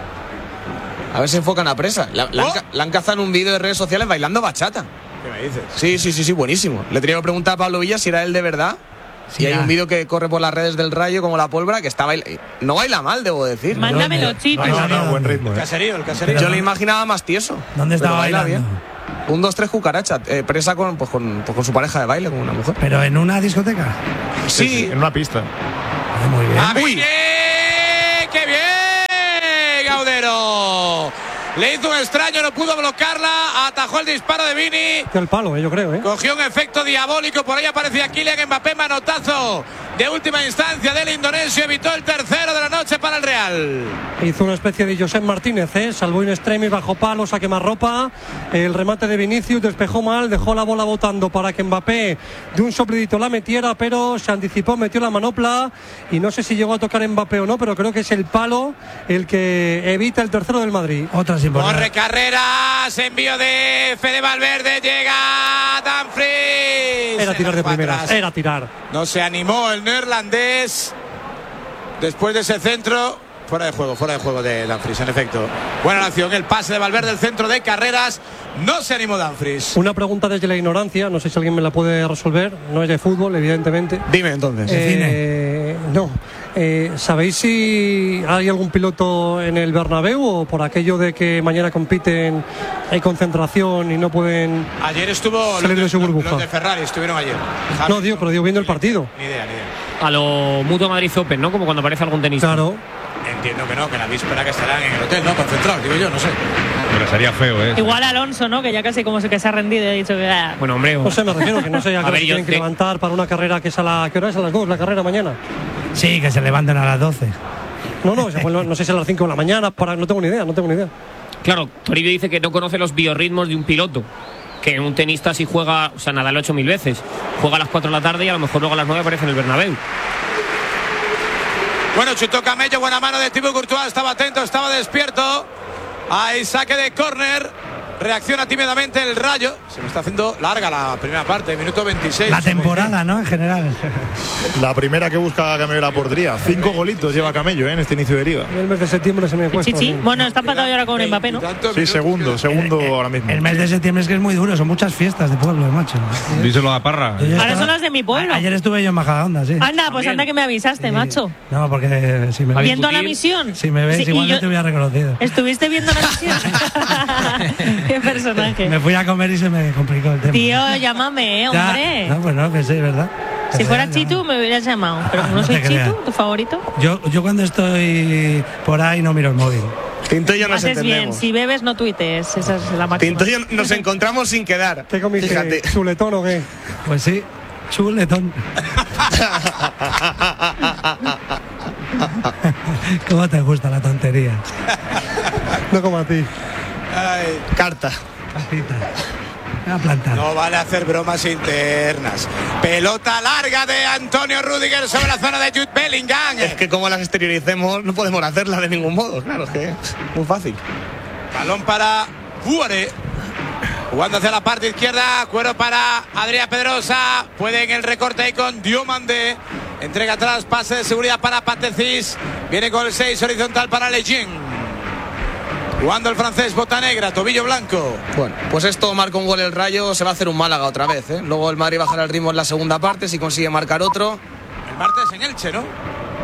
Speaker 7: A ver si enfocan a presa. La han cazado en un vídeo de redes sociales bailando bachata.
Speaker 11: ¿Qué me dices?
Speaker 7: Sí, buenísimo. Le tenía que preguntar a Pablo Villa si era él de verdad. Sí, y hay un vídeo que corre por las redes del Rayo como la pólvora que está no baila mal, debo decir.
Speaker 6: Mándamelo, Chito.
Speaker 12: No, buen ritmo.
Speaker 11: El caserío.
Speaker 7: Yo le imaginaba más tieso.
Speaker 2: ¿Dónde estaba bailando? Bien.
Speaker 7: 1, 2, 3 cucarachas. Presa con su pareja de baile, con una mujer.
Speaker 2: ¿Pero en una discoteca?
Speaker 7: Sí.
Speaker 12: En una pista.
Speaker 2: Muy bien.
Speaker 11: ¡Uy! ¡Qué bien, Gaudero! Le hizo un extraño, no pudo bloquearla, atajó el disparo de Vini.
Speaker 5: El palo, yo creo,
Speaker 11: Cogió un efecto diabólico, por ahí aparecía Kylian Mbappé, manotazo de última instancia del indonesio, evitó el tercero de la noche para el Real.
Speaker 5: Hizo una especie de Josep Martínez, salvó in extremis, bajo palos, a quemarropa, el remate de Vinicius, despejó mal, dejó la bola botando para que Mbappé de un soplidito la metiera, pero se anticipó, metió la manopla y no sé si llegó a tocar Mbappé o no, pero creo que es el palo el que evita el tercero del Madrid.
Speaker 11: Corre carreras, envío de Fede Valverde, llega Dumfries.
Speaker 5: Era tirar de primeras, era tirar.
Speaker 11: No se animó el neerlandés después de ese centro. Fuera de juego de Dumfries, en efecto. Buena la acción, el pase de Valverde, el centro de carreras. No se animó Dumfries.
Speaker 5: Una pregunta desde la ignorancia, no sé si alguien me la puede resolver. No es de fútbol, evidentemente.
Speaker 7: Dime entonces.
Speaker 5: No. ¿Sabéis si hay algún piloto en el Bernabéu o por aquello de que mañana compiten, hay concentración y no pueden
Speaker 11: ayer estuvo
Speaker 5: salir de su burbuja?
Speaker 11: Los de Ferrari estuvieron ayer.
Speaker 5: No, pero viendo el partido.
Speaker 11: Ni idea.
Speaker 3: A lo Mutua Madrid Open, ¿no? Como cuando aparece algún tenista.
Speaker 5: Claro.
Speaker 11: Entiendo que no, que la víspera que estarán en el hotel, ¿no? Concentrados, digo yo, no sé.
Speaker 1: Pero sería feo, ¿eh?
Speaker 6: Igual Alonso, ¿no? Que ya casi como que se ha rendido y ha dicho que...
Speaker 3: Bueno, hombre...
Speaker 5: No sé, me refiero que no sé a qué tienen que levantar para una carrera que es ¿qué hora es? A las 2, la carrera mañana.
Speaker 2: Sí, que se levanten a las 12.
Speaker 5: No sé si a las 5 de la mañana, no tengo ni idea.
Speaker 3: Claro, Toribio dice que no conoce los biorritmos de un piloto. Que un tenista si juega, o sea, Nadal 8.000 veces, juega a las 4 de la tarde y a lo mejor luego a las 9 aparece en el Bernabéu.
Speaker 11: Bueno, chutó Camello, buena mano de Thibaut Courtois, estaba atento, estaba despierto. Ahí saque de córner. Reacciona tímidamente el Rayo. Se me está haciendo larga la primera parte, minuto 26.
Speaker 2: La temporada, ¿no? En general.
Speaker 12: La primera que busca Camello la portería. 5 golitos lleva Camello en este inicio de liga.
Speaker 5: El mes de septiembre se me ha puesto.
Speaker 6: Sí. Bueno, está empatado ahora con Mbappé, ¿no?
Speaker 12: Sí, segundo ahora mismo.
Speaker 2: El mes de septiembre es que es muy duro, son muchas fiestas de pueblo, macho.
Speaker 1: Díselo a Parra.
Speaker 6: Ahora son las de mi pueblo.
Speaker 2: Ayer estuve yo en Majadahonda, sí.
Speaker 6: Anda, pues anda que me avisaste, macho.
Speaker 2: No, porque si me
Speaker 6: viendo la misión.
Speaker 2: Si me ves, igual no te hubiera reconocido.
Speaker 6: ¿Estuviste viendo la misión? Qué personaje.
Speaker 2: Me fui a comer y se me complicó el tema.
Speaker 6: Tío, llámame, hombre.
Speaker 2: Ya, no, pues no, que sí, ¿verdad?
Speaker 6: Si fuera Chitu me hubieras llamado, pero como no soy Chitu, tu favorito.
Speaker 2: Yo cuando estoy por ahí no miro el móvil.
Speaker 7: Tinto y yo nos entendemos.
Speaker 6: Bien, si bebes no tuitees, esa es la máxima.
Speaker 7: Tinto y yo nos encontramos sin quedar.
Speaker 5: ¿Qué comiste?
Speaker 7: Fíjate.
Speaker 5: ¿Chuletón o qué?
Speaker 2: Pues sí, chuletón. ¿Cómo te gusta la tontería?
Speaker 5: No como a ti.
Speaker 11: Ay.
Speaker 7: Carta.
Speaker 11: No vale hacer bromas internas. Pelota larga de Antonio Rüdiger sobre la zona de Jude Bellingham.
Speaker 7: Es que como las exterioricemos no podemos hacerlas de ningún modo, claro, es que es muy fácil.
Speaker 11: Balón para Buare. Jugando hacia la parte izquierda, cuero para Adrián Pedrosa. Puede en el recorte ahí con Diomandé. Entrega atrás, pase de seguridad para Patecis. Viene con el 6 horizontal para Lejeune. Jugando el francés, bota negra, tobillo blanco.
Speaker 7: Bueno, pues esto marca un gol el Rayo, se va a hacer un Málaga otra vez, ¿eh? Luego el Madrid bajará el ritmo en la segunda parte, si consigue marcar otro.
Speaker 11: El martes en Elche, ¿no?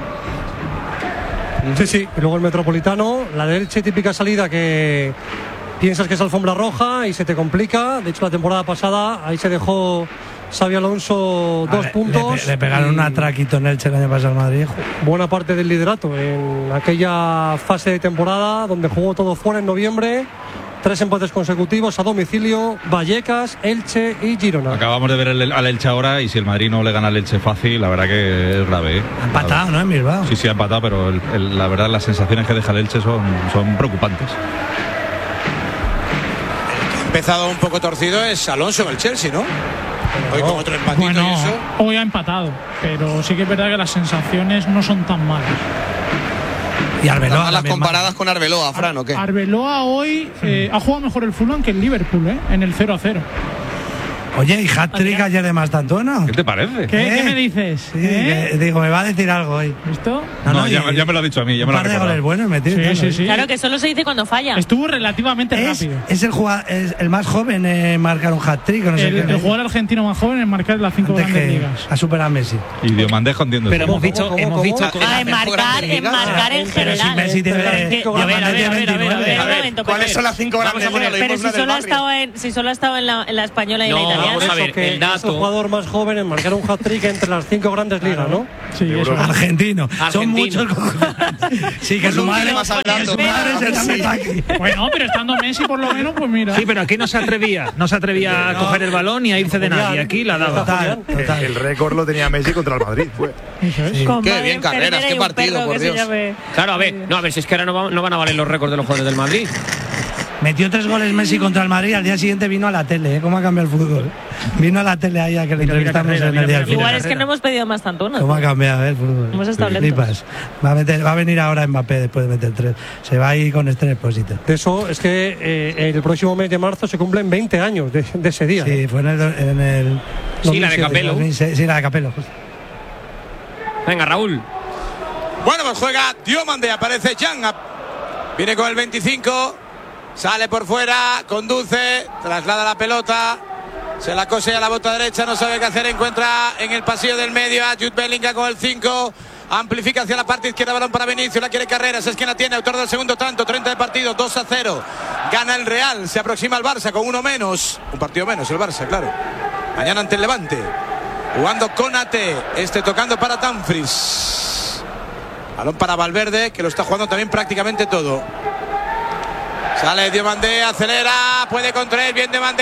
Speaker 5: Sí. Y luego el Metropolitano, la de Elche, típica salida que piensas que es alfombra roja y se te complica. De hecho, la temporada pasada ahí se dejó Xabi Alonso 2 puntos.
Speaker 2: Le pegaron un atraquito en Elche el año pasado al Madrid.
Speaker 5: Buena parte del liderato en aquella fase de temporada donde jugó todo fuera en noviembre. 3 empates consecutivos a domicilio: Vallecas, Elche y Girona.
Speaker 1: Acabamos de ver al Elche ahora, y si el Madrid no le gana al Elche fácil, la verdad que es grave.
Speaker 2: Ha empatado, ¿no? En Bilbao.
Speaker 1: Sí, ha empatado, pero la verdad las sensaciones que deja el Elche son preocupantes.
Speaker 11: El que ha empezado un poco torcido es Alonso en el Chelsea, ¿no? Hoy con otro empatito y eso.
Speaker 10: Hoy ha empatado, pero sí que es verdad que las sensaciones no son tan malas.
Speaker 2: Y Arbeloa.
Speaker 7: Las comparadas con Arbeloa, Fran, ¿o qué?
Speaker 10: Arbeloa hoy ha jugado mejor el Fulham que el Liverpool, en el 0-0.
Speaker 2: Oye, y hat-trick ayer de Mastantuono.
Speaker 1: ¿Qué te parece?
Speaker 10: ¿Qué me dices?
Speaker 2: Sí, digo, me va a decir algo hoy.
Speaker 10: ¿Listo?
Speaker 1: No, ya me lo ha dicho a mí. Ya me
Speaker 2: un par de goles buenos metido.
Speaker 10: Sí.
Speaker 6: Claro que solo se dice cuando falla.
Speaker 10: Estuvo relativamente rápido.
Speaker 2: Es el más joven en marcar un hat-trick. No sé
Speaker 10: el jugador argentino más joven en marcar las 5 grandes ligas.
Speaker 2: Ha superado a Messi.
Speaker 1: Y Diomandé entiendo.
Speaker 4: Pero hemos visto.
Speaker 6: En marcar en general.
Speaker 2: Messi tiene.
Speaker 6: A ver.
Speaker 7: ¿Cuáles son las 5 grandes ligas?
Speaker 6: Pero si solo ha estado en la española y la italiana.
Speaker 3: Vamos a ver, el dato.
Speaker 5: Es el jugador más joven en marcar un hat-trick entre las 5 grandes ligas, ¿no?
Speaker 10: Sí, eso.
Speaker 2: Argentino. Son muchos. Sí, que su madre
Speaker 7: más hablando.
Speaker 10: Bueno, pero estando Messi por lo menos, pues mira.
Speaker 4: Sí, pero aquí no se atrevía a coger el balón ni a irse de nadie. Aquí la daba.
Speaker 2: Total.
Speaker 12: El récord lo tenía Messi contra el Madrid.
Speaker 7: Qué bien, Carreras, qué partido, por Dios.
Speaker 3: Claro, a ver, si es que ahora no van a valer los récords de los jugadores del Madrid.
Speaker 2: Metió 3 goles Messi contra el Madrid, al día siguiente vino a la tele, ¿cómo ha cambiado el fútbol? Vino a la tele ahí a que le entrevistamos en el día.
Speaker 6: Igual es que no hemos pedido más tanto, ¿no?
Speaker 2: ¿Cómo ha cambiado el fútbol?
Speaker 6: Hemos estado lentos.
Speaker 2: Va a venir ahora Mbappé después de meter 3. Se va a ir con Estrella Expósito.
Speaker 5: De eso es que el próximo mes de marzo se cumplen 20 años de ese día.
Speaker 2: Sí, fue en el
Speaker 3: sí, la de Capello.
Speaker 2: 2006, sí, la de Capello.
Speaker 3: Venga, Raúl.
Speaker 11: Bueno, pues juega Diomandé, aparece Jan. Viene con el 25. Sale por fuera, conduce, traslada la pelota, se la cose a la bota derecha, no sabe qué hacer, encuentra en el pasillo del medio a Jude Bellingham con el 5, amplifica hacia la parte izquierda, balón para Vinicius, la quiere Carreras, es quien la tiene, autor del segundo tanto, 30 de partido, 2-0, gana el Real, se aproxima al Barça con uno menos, un partido menos el Barça, claro, mañana ante el Levante, jugando Konate, tocando para Dumfries, balón para Valverde, que lo está jugando también prácticamente todo. Sale Diomandé, acelera, puede contra él, bien Diomandé.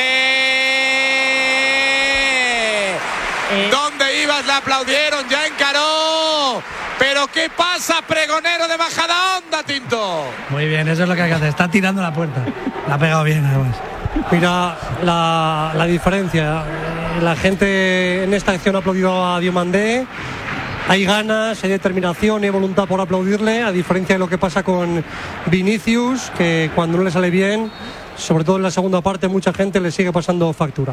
Speaker 11: ¿Dónde ibas? Le aplaudieron, ya encaró. Pero ¿qué pasa, pregonero de bajada onda, Tinto?
Speaker 2: Muy bien, eso es lo que hay que hacer, está tirando la puerta. La ha pegado bien, además.
Speaker 5: Mira la diferencia. La gente en esta acción ha aplaudido a Diomandé. Hay ganas, hay determinación y hay voluntad por aplaudirle, a diferencia de lo que pasa con Vinicius, que cuando no le sale bien, sobre todo en la segunda parte, mucha gente le sigue pasando factura.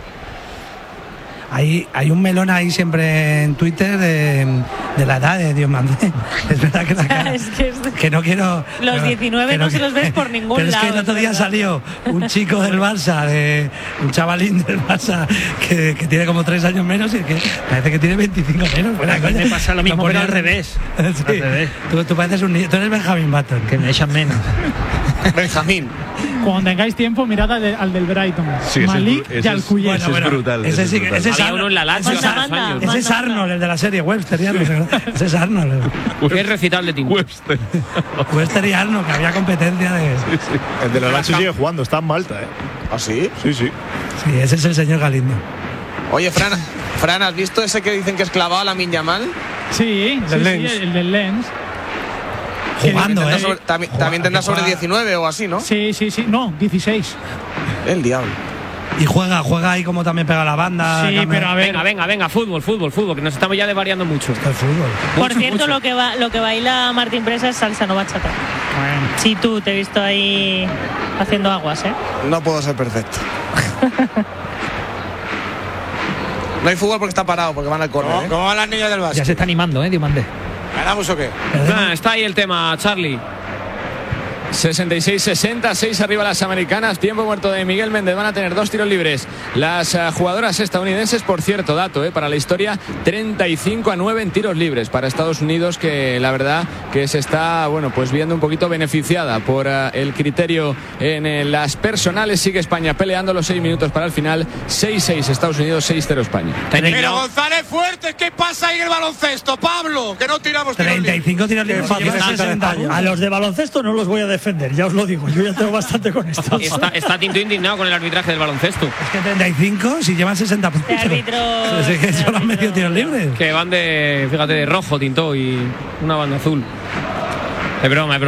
Speaker 2: Hay un melón ahí siempre en Twitter de la edad de Diomandé. Es verdad que la cara, que no quiero.
Speaker 6: Los 19 no se los ves por ningún
Speaker 2: pero
Speaker 6: lado.
Speaker 2: Es que el otro día salió un chico del Barça, un chavalín del Barça que tiene como 3 años menos y que parece que tiene 25 menos.
Speaker 4: Bueno, coña, me pasa lo mismo, pero al revés.
Speaker 2: Sí. Tú pareces un niño, tú eres Benjamin Button.
Speaker 4: Que me echan menos.
Speaker 7: Benjamín.
Speaker 10: Cuando tengáis tiempo, mirad al del Brighton.
Speaker 1: Sí,
Speaker 10: Malik
Speaker 1: ese
Speaker 10: y al Cuyé.
Speaker 1: es brutal.
Speaker 2: Ese sí,
Speaker 1: brutal.
Speaker 2: ese es
Speaker 3: Había uno en la Lazio hace unos años.
Speaker 2: Ese es Arnold, el de la serie Webster y Arnold. Ese es Arnold.
Speaker 3: Qué recital de Tim.
Speaker 1: Webster.
Speaker 2: Webster y Arnold, que había competencia de.
Speaker 12: El de la Lazio sigue jugando, está en Malta, ¿eh?
Speaker 7: ¿Ah, sí?
Speaker 12: Sí, sí.
Speaker 2: Sí, ese es el señor Galindo.
Speaker 7: Oye, Fran, ¿has visto ese que dicen que es clavado a Lamine Yamal?
Speaker 10: Sí,
Speaker 5: Del Lens.
Speaker 10: el del Lens.
Speaker 2: Jugando,
Speaker 7: También tendrá sobre 19 o así, ¿no?
Speaker 10: Sí. No, 16.
Speaker 7: El diablo.
Speaker 2: Y juega ahí como también pega la banda.
Speaker 10: Sí, pero a ver.
Speaker 3: Venga, fútbol, que nos estamos ya desvariando mucho.
Speaker 2: El fútbol.
Speaker 6: Por cierto, lo que baila Martín Presa es salsa, no bachata.
Speaker 10: Bueno.
Speaker 6: Sí, tú te he visto ahí haciendo aguas, ¿eh?
Speaker 7: No puedo ser perfecto. No hay fútbol porque está parado, porque van al córner, ¿eh?
Speaker 11: ¿Cómo van las niñas del básquet?
Speaker 4: Ya se está animando, Diomandé.
Speaker 11: ¿Ganamos o qué?
Speaker 3: Está ahí el tema, Charlie.
Speaker 13: 66-60, arriba las americanas. Tiempo muerto de Miguel Méndez. Van a tener 2 tiros libres las jugadoras estadounidenses. Por cierto, dato para la historia, 35-9 en tiros libres para Estados Unidos, que la verdad que se está pues viendo un poquito beneficiada por el criterio en las personales. Sigue España peleando los 6 minutos para el final. 6-6 Estados Unidos, 6-0 España.
Speaker 11: Pero González Fuertes, ¿qué pasa ahí en el baloncesto, Pablo? Que no tiramos tiros libres.
Speaker 2: 35 tiros libres.
Speaker 8: A los de baloncesto no los voy a defender, ya os lo digo, yo ya tengo bastante con esto.
Speaker 3: Está Tinto indignado con el arbitraje del baloncesto.
Speaker 2: Es que 35, si llevan 60 puntos. Es que son los medio tiros libres.
Speaker 3: Que van de rojo, Tinto, y una banda azul. Es broma.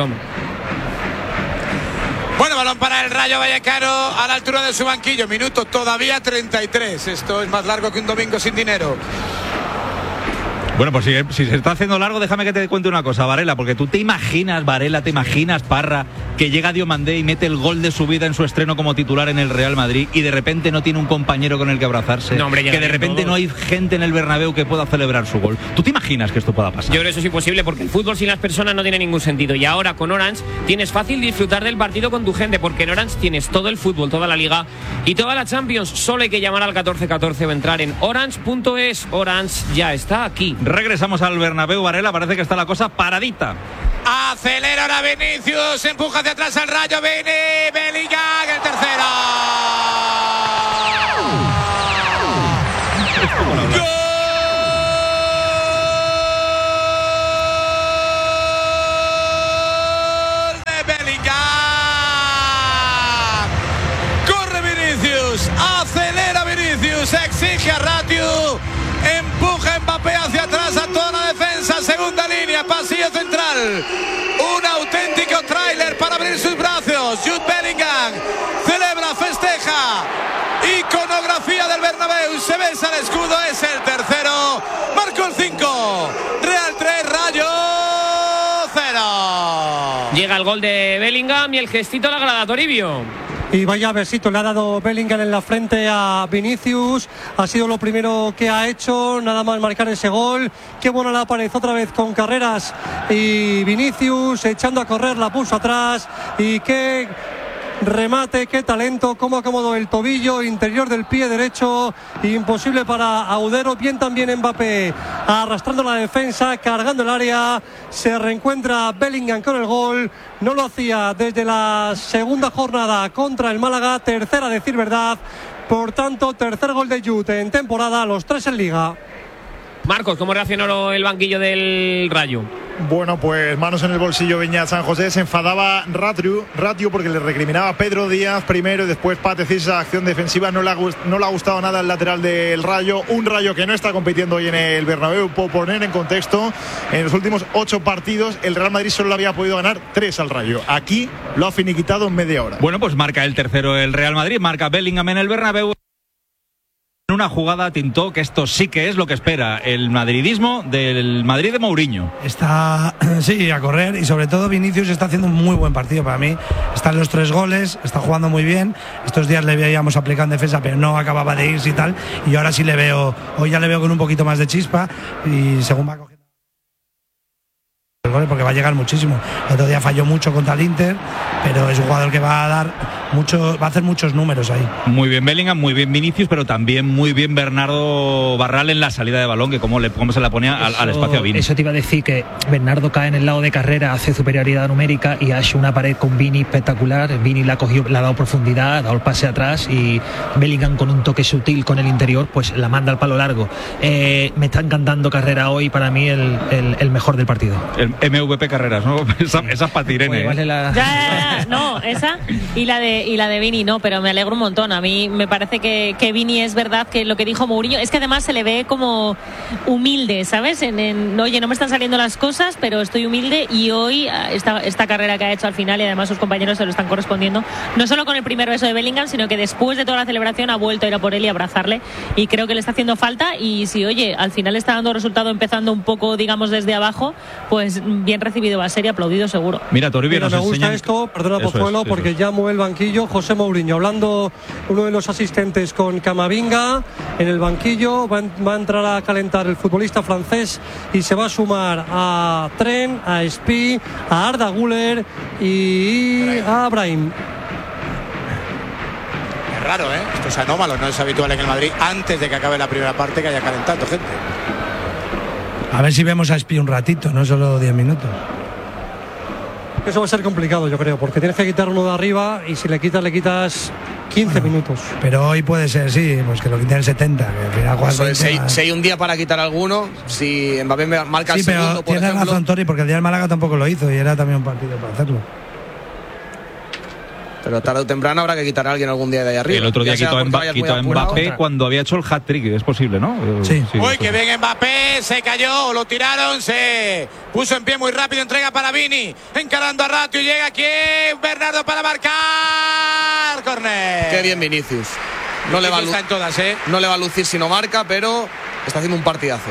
Speaker 11: Bueno, balón para el Rayo Vallecano a la altura de su banquillo. Minuto todavía 33. Esto es más largo que un domingo sin dinero.
Speaker 1: Bueno, pues si se está haciendo largo, déjame que te cuente una cosa, Varela, porque tú te imaginas, Varela, Parra, que llega Diomandé y mete el gol de su vida en su estreno como titular en el Real Madrid y de repente no tiene un compañero con el que abrazarse,
Speaker 3: no, hombre,
Speaker 1: que de repente no hay gente en el Bernabéu que pueda celebrar su gol. ¿Tú te imaginas que esto pueda pasar?
Speaker 3: Yo creo que eso es imposible, porque el fútbol sin las personas no tiene ningún sentido, y ahora con Orange tienes fácil disfrutar del partido con tu gente, porque en Orange tienes todo el fútbol, toda la Liga y toda la Champions. Solo hay que llamar al 1414 o entrar en orange.es. Orange ya está aquí.
Speaker 1: Regresamos al Bernabéu, Varela, parece que está la cosa paradita.
Speaker 11: Acelera ahora Vinicius, empuja hacia atrás al Rayo, Bellingham, el tercero. ¡Gol de Bellingham! Corre Vinicius, acelera Vinicius, exige a Ratiu, empuja Mbappé hacia atrás a toda la defensa, segunda línea, pasillo central, un auténtico tráiler para abrir sus brazos. Jude Bellingham celebra, festeja, iconografía del Bernabéu, se besa el escudo, es el tercero, marcó el 5, Real 3, Rayo 0.
Speaker 3: Llega el gol de Bellingham y el gestito a la grada, Toribio.
Speaker 5: Y vaya besito le ha dado Bellingham en la frente a Vinicius. Ha sido lo primero que ha hecho, nada más marcar ese gol. Qué bueno la aparece otra vez con Carreras y Vinicius echando a correr, la puso atrás. Y qué remate, qué talento, cómo acomodó el tobillo interior del pie derecho, imposible para Audero. Bien también Mbappé arrastrando la defensa, cargando el área, se reencuentra Bellingham con el gol. No lo hacía desde la segunda jornada contra el Málaga, tercera a decir verdad, por tanto tercer gol de Jude en temporada, los 3 en Liga.
Speaker 3: Marcos, ¿cómo reaccionó el banquillo del Rayo?
Speaker 12: Bueno, pues manos en el bolsillo Beñat San José. Se enfadaba Ratiu porque le recriminaba a Pedro Díaz primero y después Patecís. Esa acción defensiva no le ha gustado nada al lateral del Rayo. Un Rayo que no está compitiendo hoy en el Bernabéu. Puedo poner en contexto, en los últimos 8 partidos el Real Madrid solo le había podido ganar 3 al Rayo. Aquí lo ha finiquitado en media hora.
Speaker 1: Bueno, pues marca el tercero el Real Madrid, marca Bellingham en el Bernabéu. Una jugada, Tintó, que esto sí que es lo que espera el madridismo del Madrid de Mourinho.
Speaker 2: Está, sí, a correr, y sobre todo Vinicius está haciendo un muy buen partido para mí. Están los 3 goles, está jugando muy bien. Estos días le veíamos aplicando defensa, pero no acababa de irse y tal. Y ahora sí le veo, hoy ya le veo con un poquito más de chispa, y según va cogiendo goles porque va a llegar muchísimo. El otro día falló mucho contra el Inter, pero es un jugador que va a dar mucho, va a hacer muchos números ahí.
Speaker 1: Muy bien Bellingham, muy bien Vinicius, pero también muy bien Bernardo Barral en la salida de balón, que cómo se la ponía al espacio a Vini.
Speaker 4: Eso te iba a decir, que Bernardo cae en el lado de carrera, hace superioridad numérica y ha hecho una pared con Vini espectacular. Vini la cogió, le ha dado profundidad, ha dado el pase atrás, y Bellingham con un toque sutil con el interior pues la manda al palo largo. Me está encantando Carrera hoy, para mí el mejor del partido.
Speaker 1: El MVP Carreras, ¿no? Esas para Irene.
Speaker 4: Vale
Speaker 6: no, esa y la de Vini no, pero me alegro un montón. A mí me parece que Vini, es verdad que lo que dijo Mourinho es que además se le ve como humilde, ¿sabes? Oye, no me están saliendo las cosas, pero estoy humilde, y hoy esta carrera que ha hecho al final, y además sus compañeros se lo están correspondiendo, no solo con el primer beso de Bellingham, sino que después de toda la celebración ha vuelto a ir a por él y abrazarle, y creo que le está haciendo falta. Y si, oye, al final está dando resultado empezando un poco, digamos, desde abajo, pues bien recibido va a ser y aplaudido seguro.
Speaker 1: Mira, Toribio, nos
Speaker 5: me gusta
Speaker 1: enseñan...
Speaker 5: esto, perdona Pozuelo, porque ya mueve el banquillo José Mourinho, hablando uno de los asistentes con Camavinga en el banquillo. Va a entrar a calentar el futbolista francés y se va a sumar a Trent, a Spi, a Arda Güler y a Brahim.
Speaker 11: Es raro, ¿eh? Esto es anómalo, no es habitual en el Madrid antes de que acabe la primera parte que haya calentado gente.
Speaker 2: A ver si vemos a Spi un ratito, no solo 10 minutos.
Speaker 5: Eso va a ser complicado, yo creo, porque tienes que quitar uno de arriba, y si le quitas 15 minutos.
Speaker 2: Pero hoy puede ser, sí, pues que lo quiten el 70. Que al final juegas 20,
Speaker 7: si hay un día para quitar alguno, si Mbappé marca el segundo, por ejemplo.
Speaker 2: Tienes razón, Tori, porque el día del Málaga tampoco lo hizo y era también un partido para hacerlo.
Speaker 7: Pero tarde o temprano habrá que quitar a alguien algún día de ahí arriba.
Speaker 1: El otro día quitó a Mbappé cuando había hecho el hat-trick, es posible, ¿no?
Speaker 2: Sí.
Speaker 11: Uy, que bien Mbappé, se cayó, lo tiraron, se puso en pie muy rápido, entrega para Vini, encarando a Ratio, llega aquí Bernardo para marcar, córner.
Speaker 7: Qué bien Vinicius. No le va a lucir si no marca, pero está haciendo un partidazo.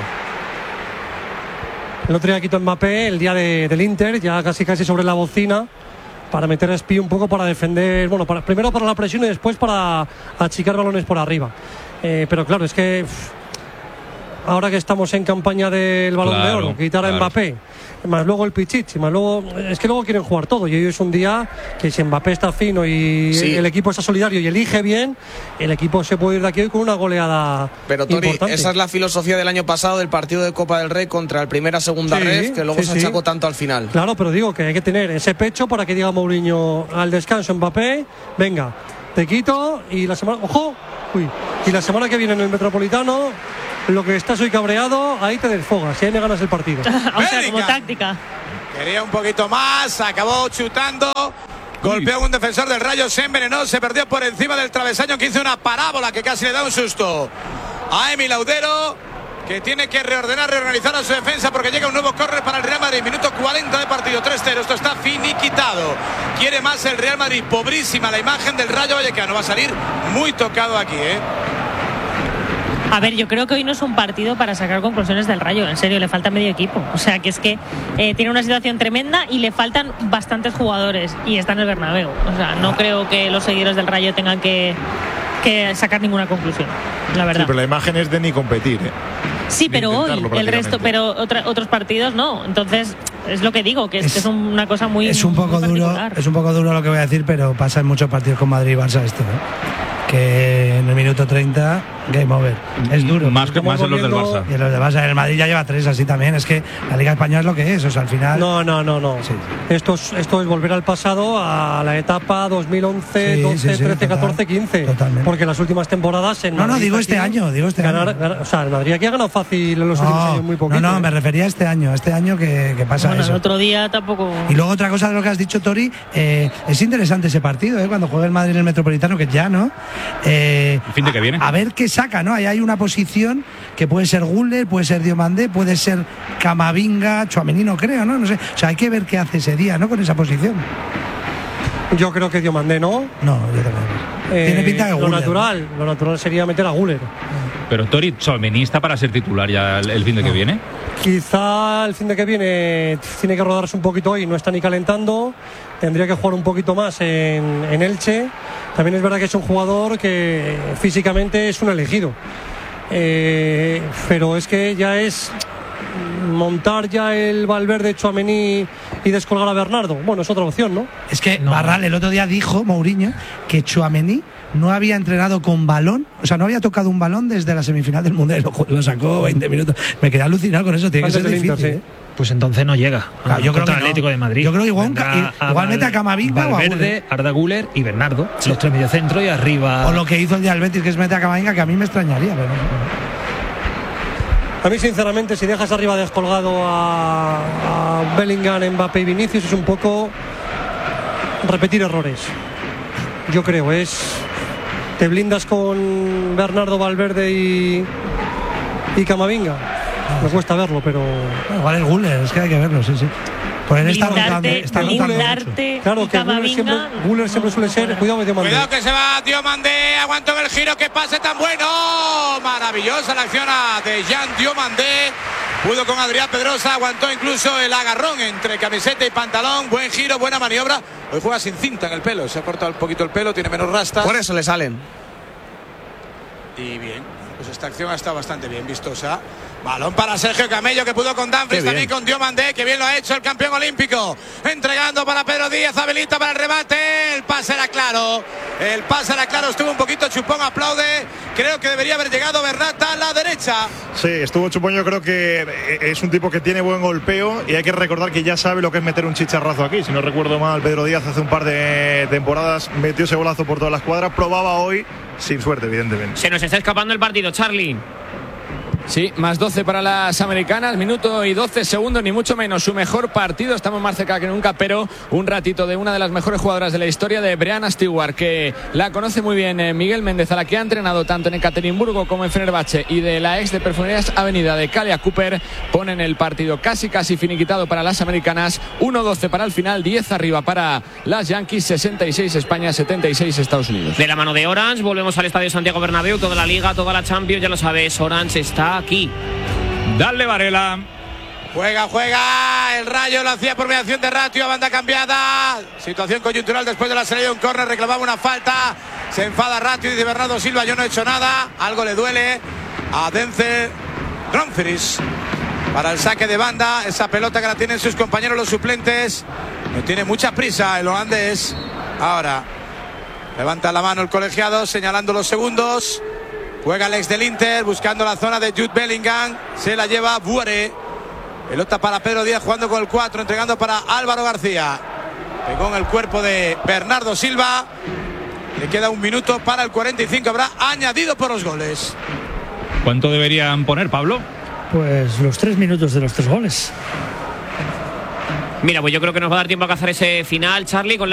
Speaker 5: El otro día quitó Mbappé, el día del Inter, ya casi sobre la bocina, para meter a Spi un poco, para defender, bueno, primero para la presión y después para achicar balones por arriba. Pero claro, es que ahora que estamos en campaña del Balón de Oro, quitar a Mbappé, más luego el Pichichi, más luego, es que luego quieren jugar todo, y hoy es un día que si Mbappé está fino y el equipo está solidario y elige bien, el equipo se puede ir de aquí hoy con una goleada.
Speaker 7: Pero Tori,
Speaker 5: importante.
Speaker 7: Esa es la filosofía del año pasado del partido de Copa del Rey contra el segunda ref, que luego se achacó tanto al final.
Speaker 5: Claro, pero digo que hay que tener ese pecho para que diga Mourinho al descanso: Mbappé, venga, te quito, y la semana, y la semana que viene en el Metropolitano, lo que estás hoy cabreado, ahí te desfogas, y ahí me ganas el partido.
Speaker 6: O sea, como táctica.
Speaker 11: Quería un poquito más, acabó chutando, golpeó a un defensor del Rayo, se envenenó, se perdió por encima del travesaño, que hizo una parábola que casi le da un susto a Emi Laudero, que tiene que reorganizar a su defensa, porque llega un nuevo córner para el Real Madrid. Minuto 40 de partido, 3-0, esto está finiquitado. Quiere más el Real Madrid, pobrísima la imagen del Rayo Vallecano, va a salir muy tocado aquí,
Speaker 6: A ver, yo creo que hoy no es un partido para sacar conclusiones del Rayo, en serio, le falta medio equipo. O sea, que es que tiene una situación tremenda y le faltan bastantes jugadores, y está en el Bernabéu. O sea, no creo que los seguidores del Rayo tengan que sacar ninguna conclusión, la verdad.
Speaker 12: Sí, pero la imagen es de ni competir,
Speaker 6: Sí, pero hoy el resto, pero otros partidos no. Entonces, es lo que digo, que es una cosa muy
Speaker 2: es un poco
Speaker 6: muy
Speaker 2: duro, es un poco duro lo que voy a decir, pero pasa en muchos partidos con Madrid y Barça esto, que en el minuto 30 game over. Es duro.
Speaker 1: Más en los del Barça.
Speaker 2: Y en los del Barça. El Madrid ya lleva 3 así también. Es que la Liga Española es lo que es. O sea, al final.
Speaker 5: No. Sí. Esto es volver al pasado, a la etapa 2011, 12, 13, 14, 15.
Speaker 2: Totalmente.
Speaker 5: Porque las últimas temporadas en Madrid,
Speaker 2: digo este año.
Speaker 5: O sea, el Madrid aquí ha ganado fácil en los últimos años, muy poquito.
Speaker 2: No, me refería a este año. Este año que pasa eso.
Speaker 6: El otro día tampoco.
Speaker 2: Y luego otra cosa de lo que has dicho, Tori, es interesante ese partido, cuando juega el Madrid en el Metropolitano, que ya, ¿no?
Speaker 1: El fin de que viene.
Speaker 2: A ver qué saca, ¿no? Ahí hay una posición que puede ser Güler, puede ser Diomandé, puede ser Camavinga, Tchouaméni, no creo, ¿no? No sé. O sea, hay que ver qué hace ese día, ¿no? Con esa posición.
Speaker 5: Yo creo que Diomandé, ¿no?
Speaker 2: No, yo también. Tiene pinta de Güler.
Speaker 5: Lo natural sería meter a Güler.
Speaker 1: Pero Tori, Tchouaméni está para ser titular ya el fin de que viene.
Speaker 5: Quizá el fin de que viene tiene que rodarse un poquito hoy, no está ni calentando. Tendría que jugar un poquito más en Elche. También es verdad que es un jugador que físicamente es un elegido. Pero es que ya es montar ya el Valverde, Tchouaméni y descolgar a Bernardo. Bueno, es otra opción, ¿no?
Speaker 2: Es que Barral el otro día dijo, Mourinho, que Tchouaméni no había entrenado con balón, o sea, no había tocado un balón desde la semifinal del Mundial. Lo sacó 20 minutos. Me quedé alucinado con eso, tiene que ser difícil.
Speaker 5: Inter, sí.
Speaker 4: Pues entonces no llega.
Speaker 2: Claro, yo creo que
Speaker 4: Atlético de Madrid.
Speaker 2: Yo creo que igual mete a Camavinga
Speaker 4: Valverde, Arda Güler y Bernardo. Sí. Los tres mediocentros y arriba.
Speaker 2: O lo que hizo el día del Betis, que es mete a Camavinga, que a mí me extrañaría. Pero
Speaker 5: a mí, sinceramente, si dejas arriba descolgado a Bellingham, Mbappé y Vinicius, es un poco repetir errores. Yo creo, te blindas con Bernardo, Valverde y Camavinga. Me cuesta verlo, pero
Speaker 2: igual el Güler, es que hay que verlo, sí. Por él está rotando
Speaker 6: mucho.
Speaker 5: Claro, que Güler siempre suele ser. Cuidado, Diomandé.
Speaker 11: Cuidado que se va Diomandé, aguantó en el giro, que pase tan bueno. Maravillosa la acción de Jean Diomandé. Pudo con Adrián Pedrosa, aguantó incluso el agarrón entre camiseta y pantalón. Buen giro, buena maniobra. Hoy juega sin cinta en el pelo, se ha cortado un poquito el pelo, tiene menos rastas.
Speaker 7: Por eso le salen.
Speaker 11: Y bien, pues esta acción ha estado bastante bien vistosa. Balón para Sergio Camello, que pudo con Dumfries, también con Diomandé, que bien lo ha hecho el campeón olímpico. Entregando para Pedro Díaz, habilita para el remate. El pase era claro. Estuvo un poquito chupón, aplaude. Creo que debería haber llegado Bernat a la derecha.
Speaker 12: Sí, estuvo chupón. Yo creo que es un tipo que tiene buen golpeo y hay que recordar que ya sabe lo que es meter un chicharrazo aquí. Si no recuerdo mal, Pedro Díaz hace un par de temporadas metió ese golazo por toda la escuadra. Probaba hoy, sin suerte, evidentemente.
Speaker 3: Se nos está escapando el partido, Charlie.
Speaker 13: Sí, más 12 para las americanas, minuto y 12 segundos, ni mucho menos su mejor partido. Estamos más cerca que nunca, pero un ratito de una de las mejores jugadoras de la historia, de Breanna Stewart, que la conoce muy bien Miguel Méndez, a la que ha entrenado tanto en Ekaterimburgo como en Fenerbahce, y de la ex de Perfumerías Avenida de Kalia Cooper. Ponen el partido casi finiquitado para las americanas. 1-12 para el final, 10 arriba para las Yankees, 66 España, 76 Estados Unidos.
Speaker 3: De la mano de Orange, volvemos al Estadio Santiago Bernabéu. Toda la Liga, toda la Champions, ya lo sabes, Orange está aquí.
Speaker 1: Dale, Varela.
Speaker 11: Juega. El Rayo lo hacía por mediación de Ratio, a banda cambiada. Situación coyuntural después de la salida de un córner, reclamaba una falta. Se enfada Ratio y dice Bernardo Silva, yo no he hecho nada. Algo le duele a Denzel Dumfries para el saque de banda. Esa pelota que la tienen sus compañeros los suplentes. No tiene mucha prisa el holandés. Ahora levanta la mano el colegiado señalando los segundos. Juega el ex del Inter buscando la zona de Jude Bellingham. Se la lleva Buare. Pelota para Pedro Díaz jugando con el 4, entregando para Álvaro García. Pegó en el cuerpo de Bernardo Silva. Le queda un minuto para el 45. Habrá añadido por los goles.
Speaker 1: ¿Cuánto deberían poner, Pablo?
Speaker 8: Pues los 3 minutos de los 3 goles.
Speaker 3: Mira, pues yo creo que nos va a dar tiempo a cazar ese final, Charlie, con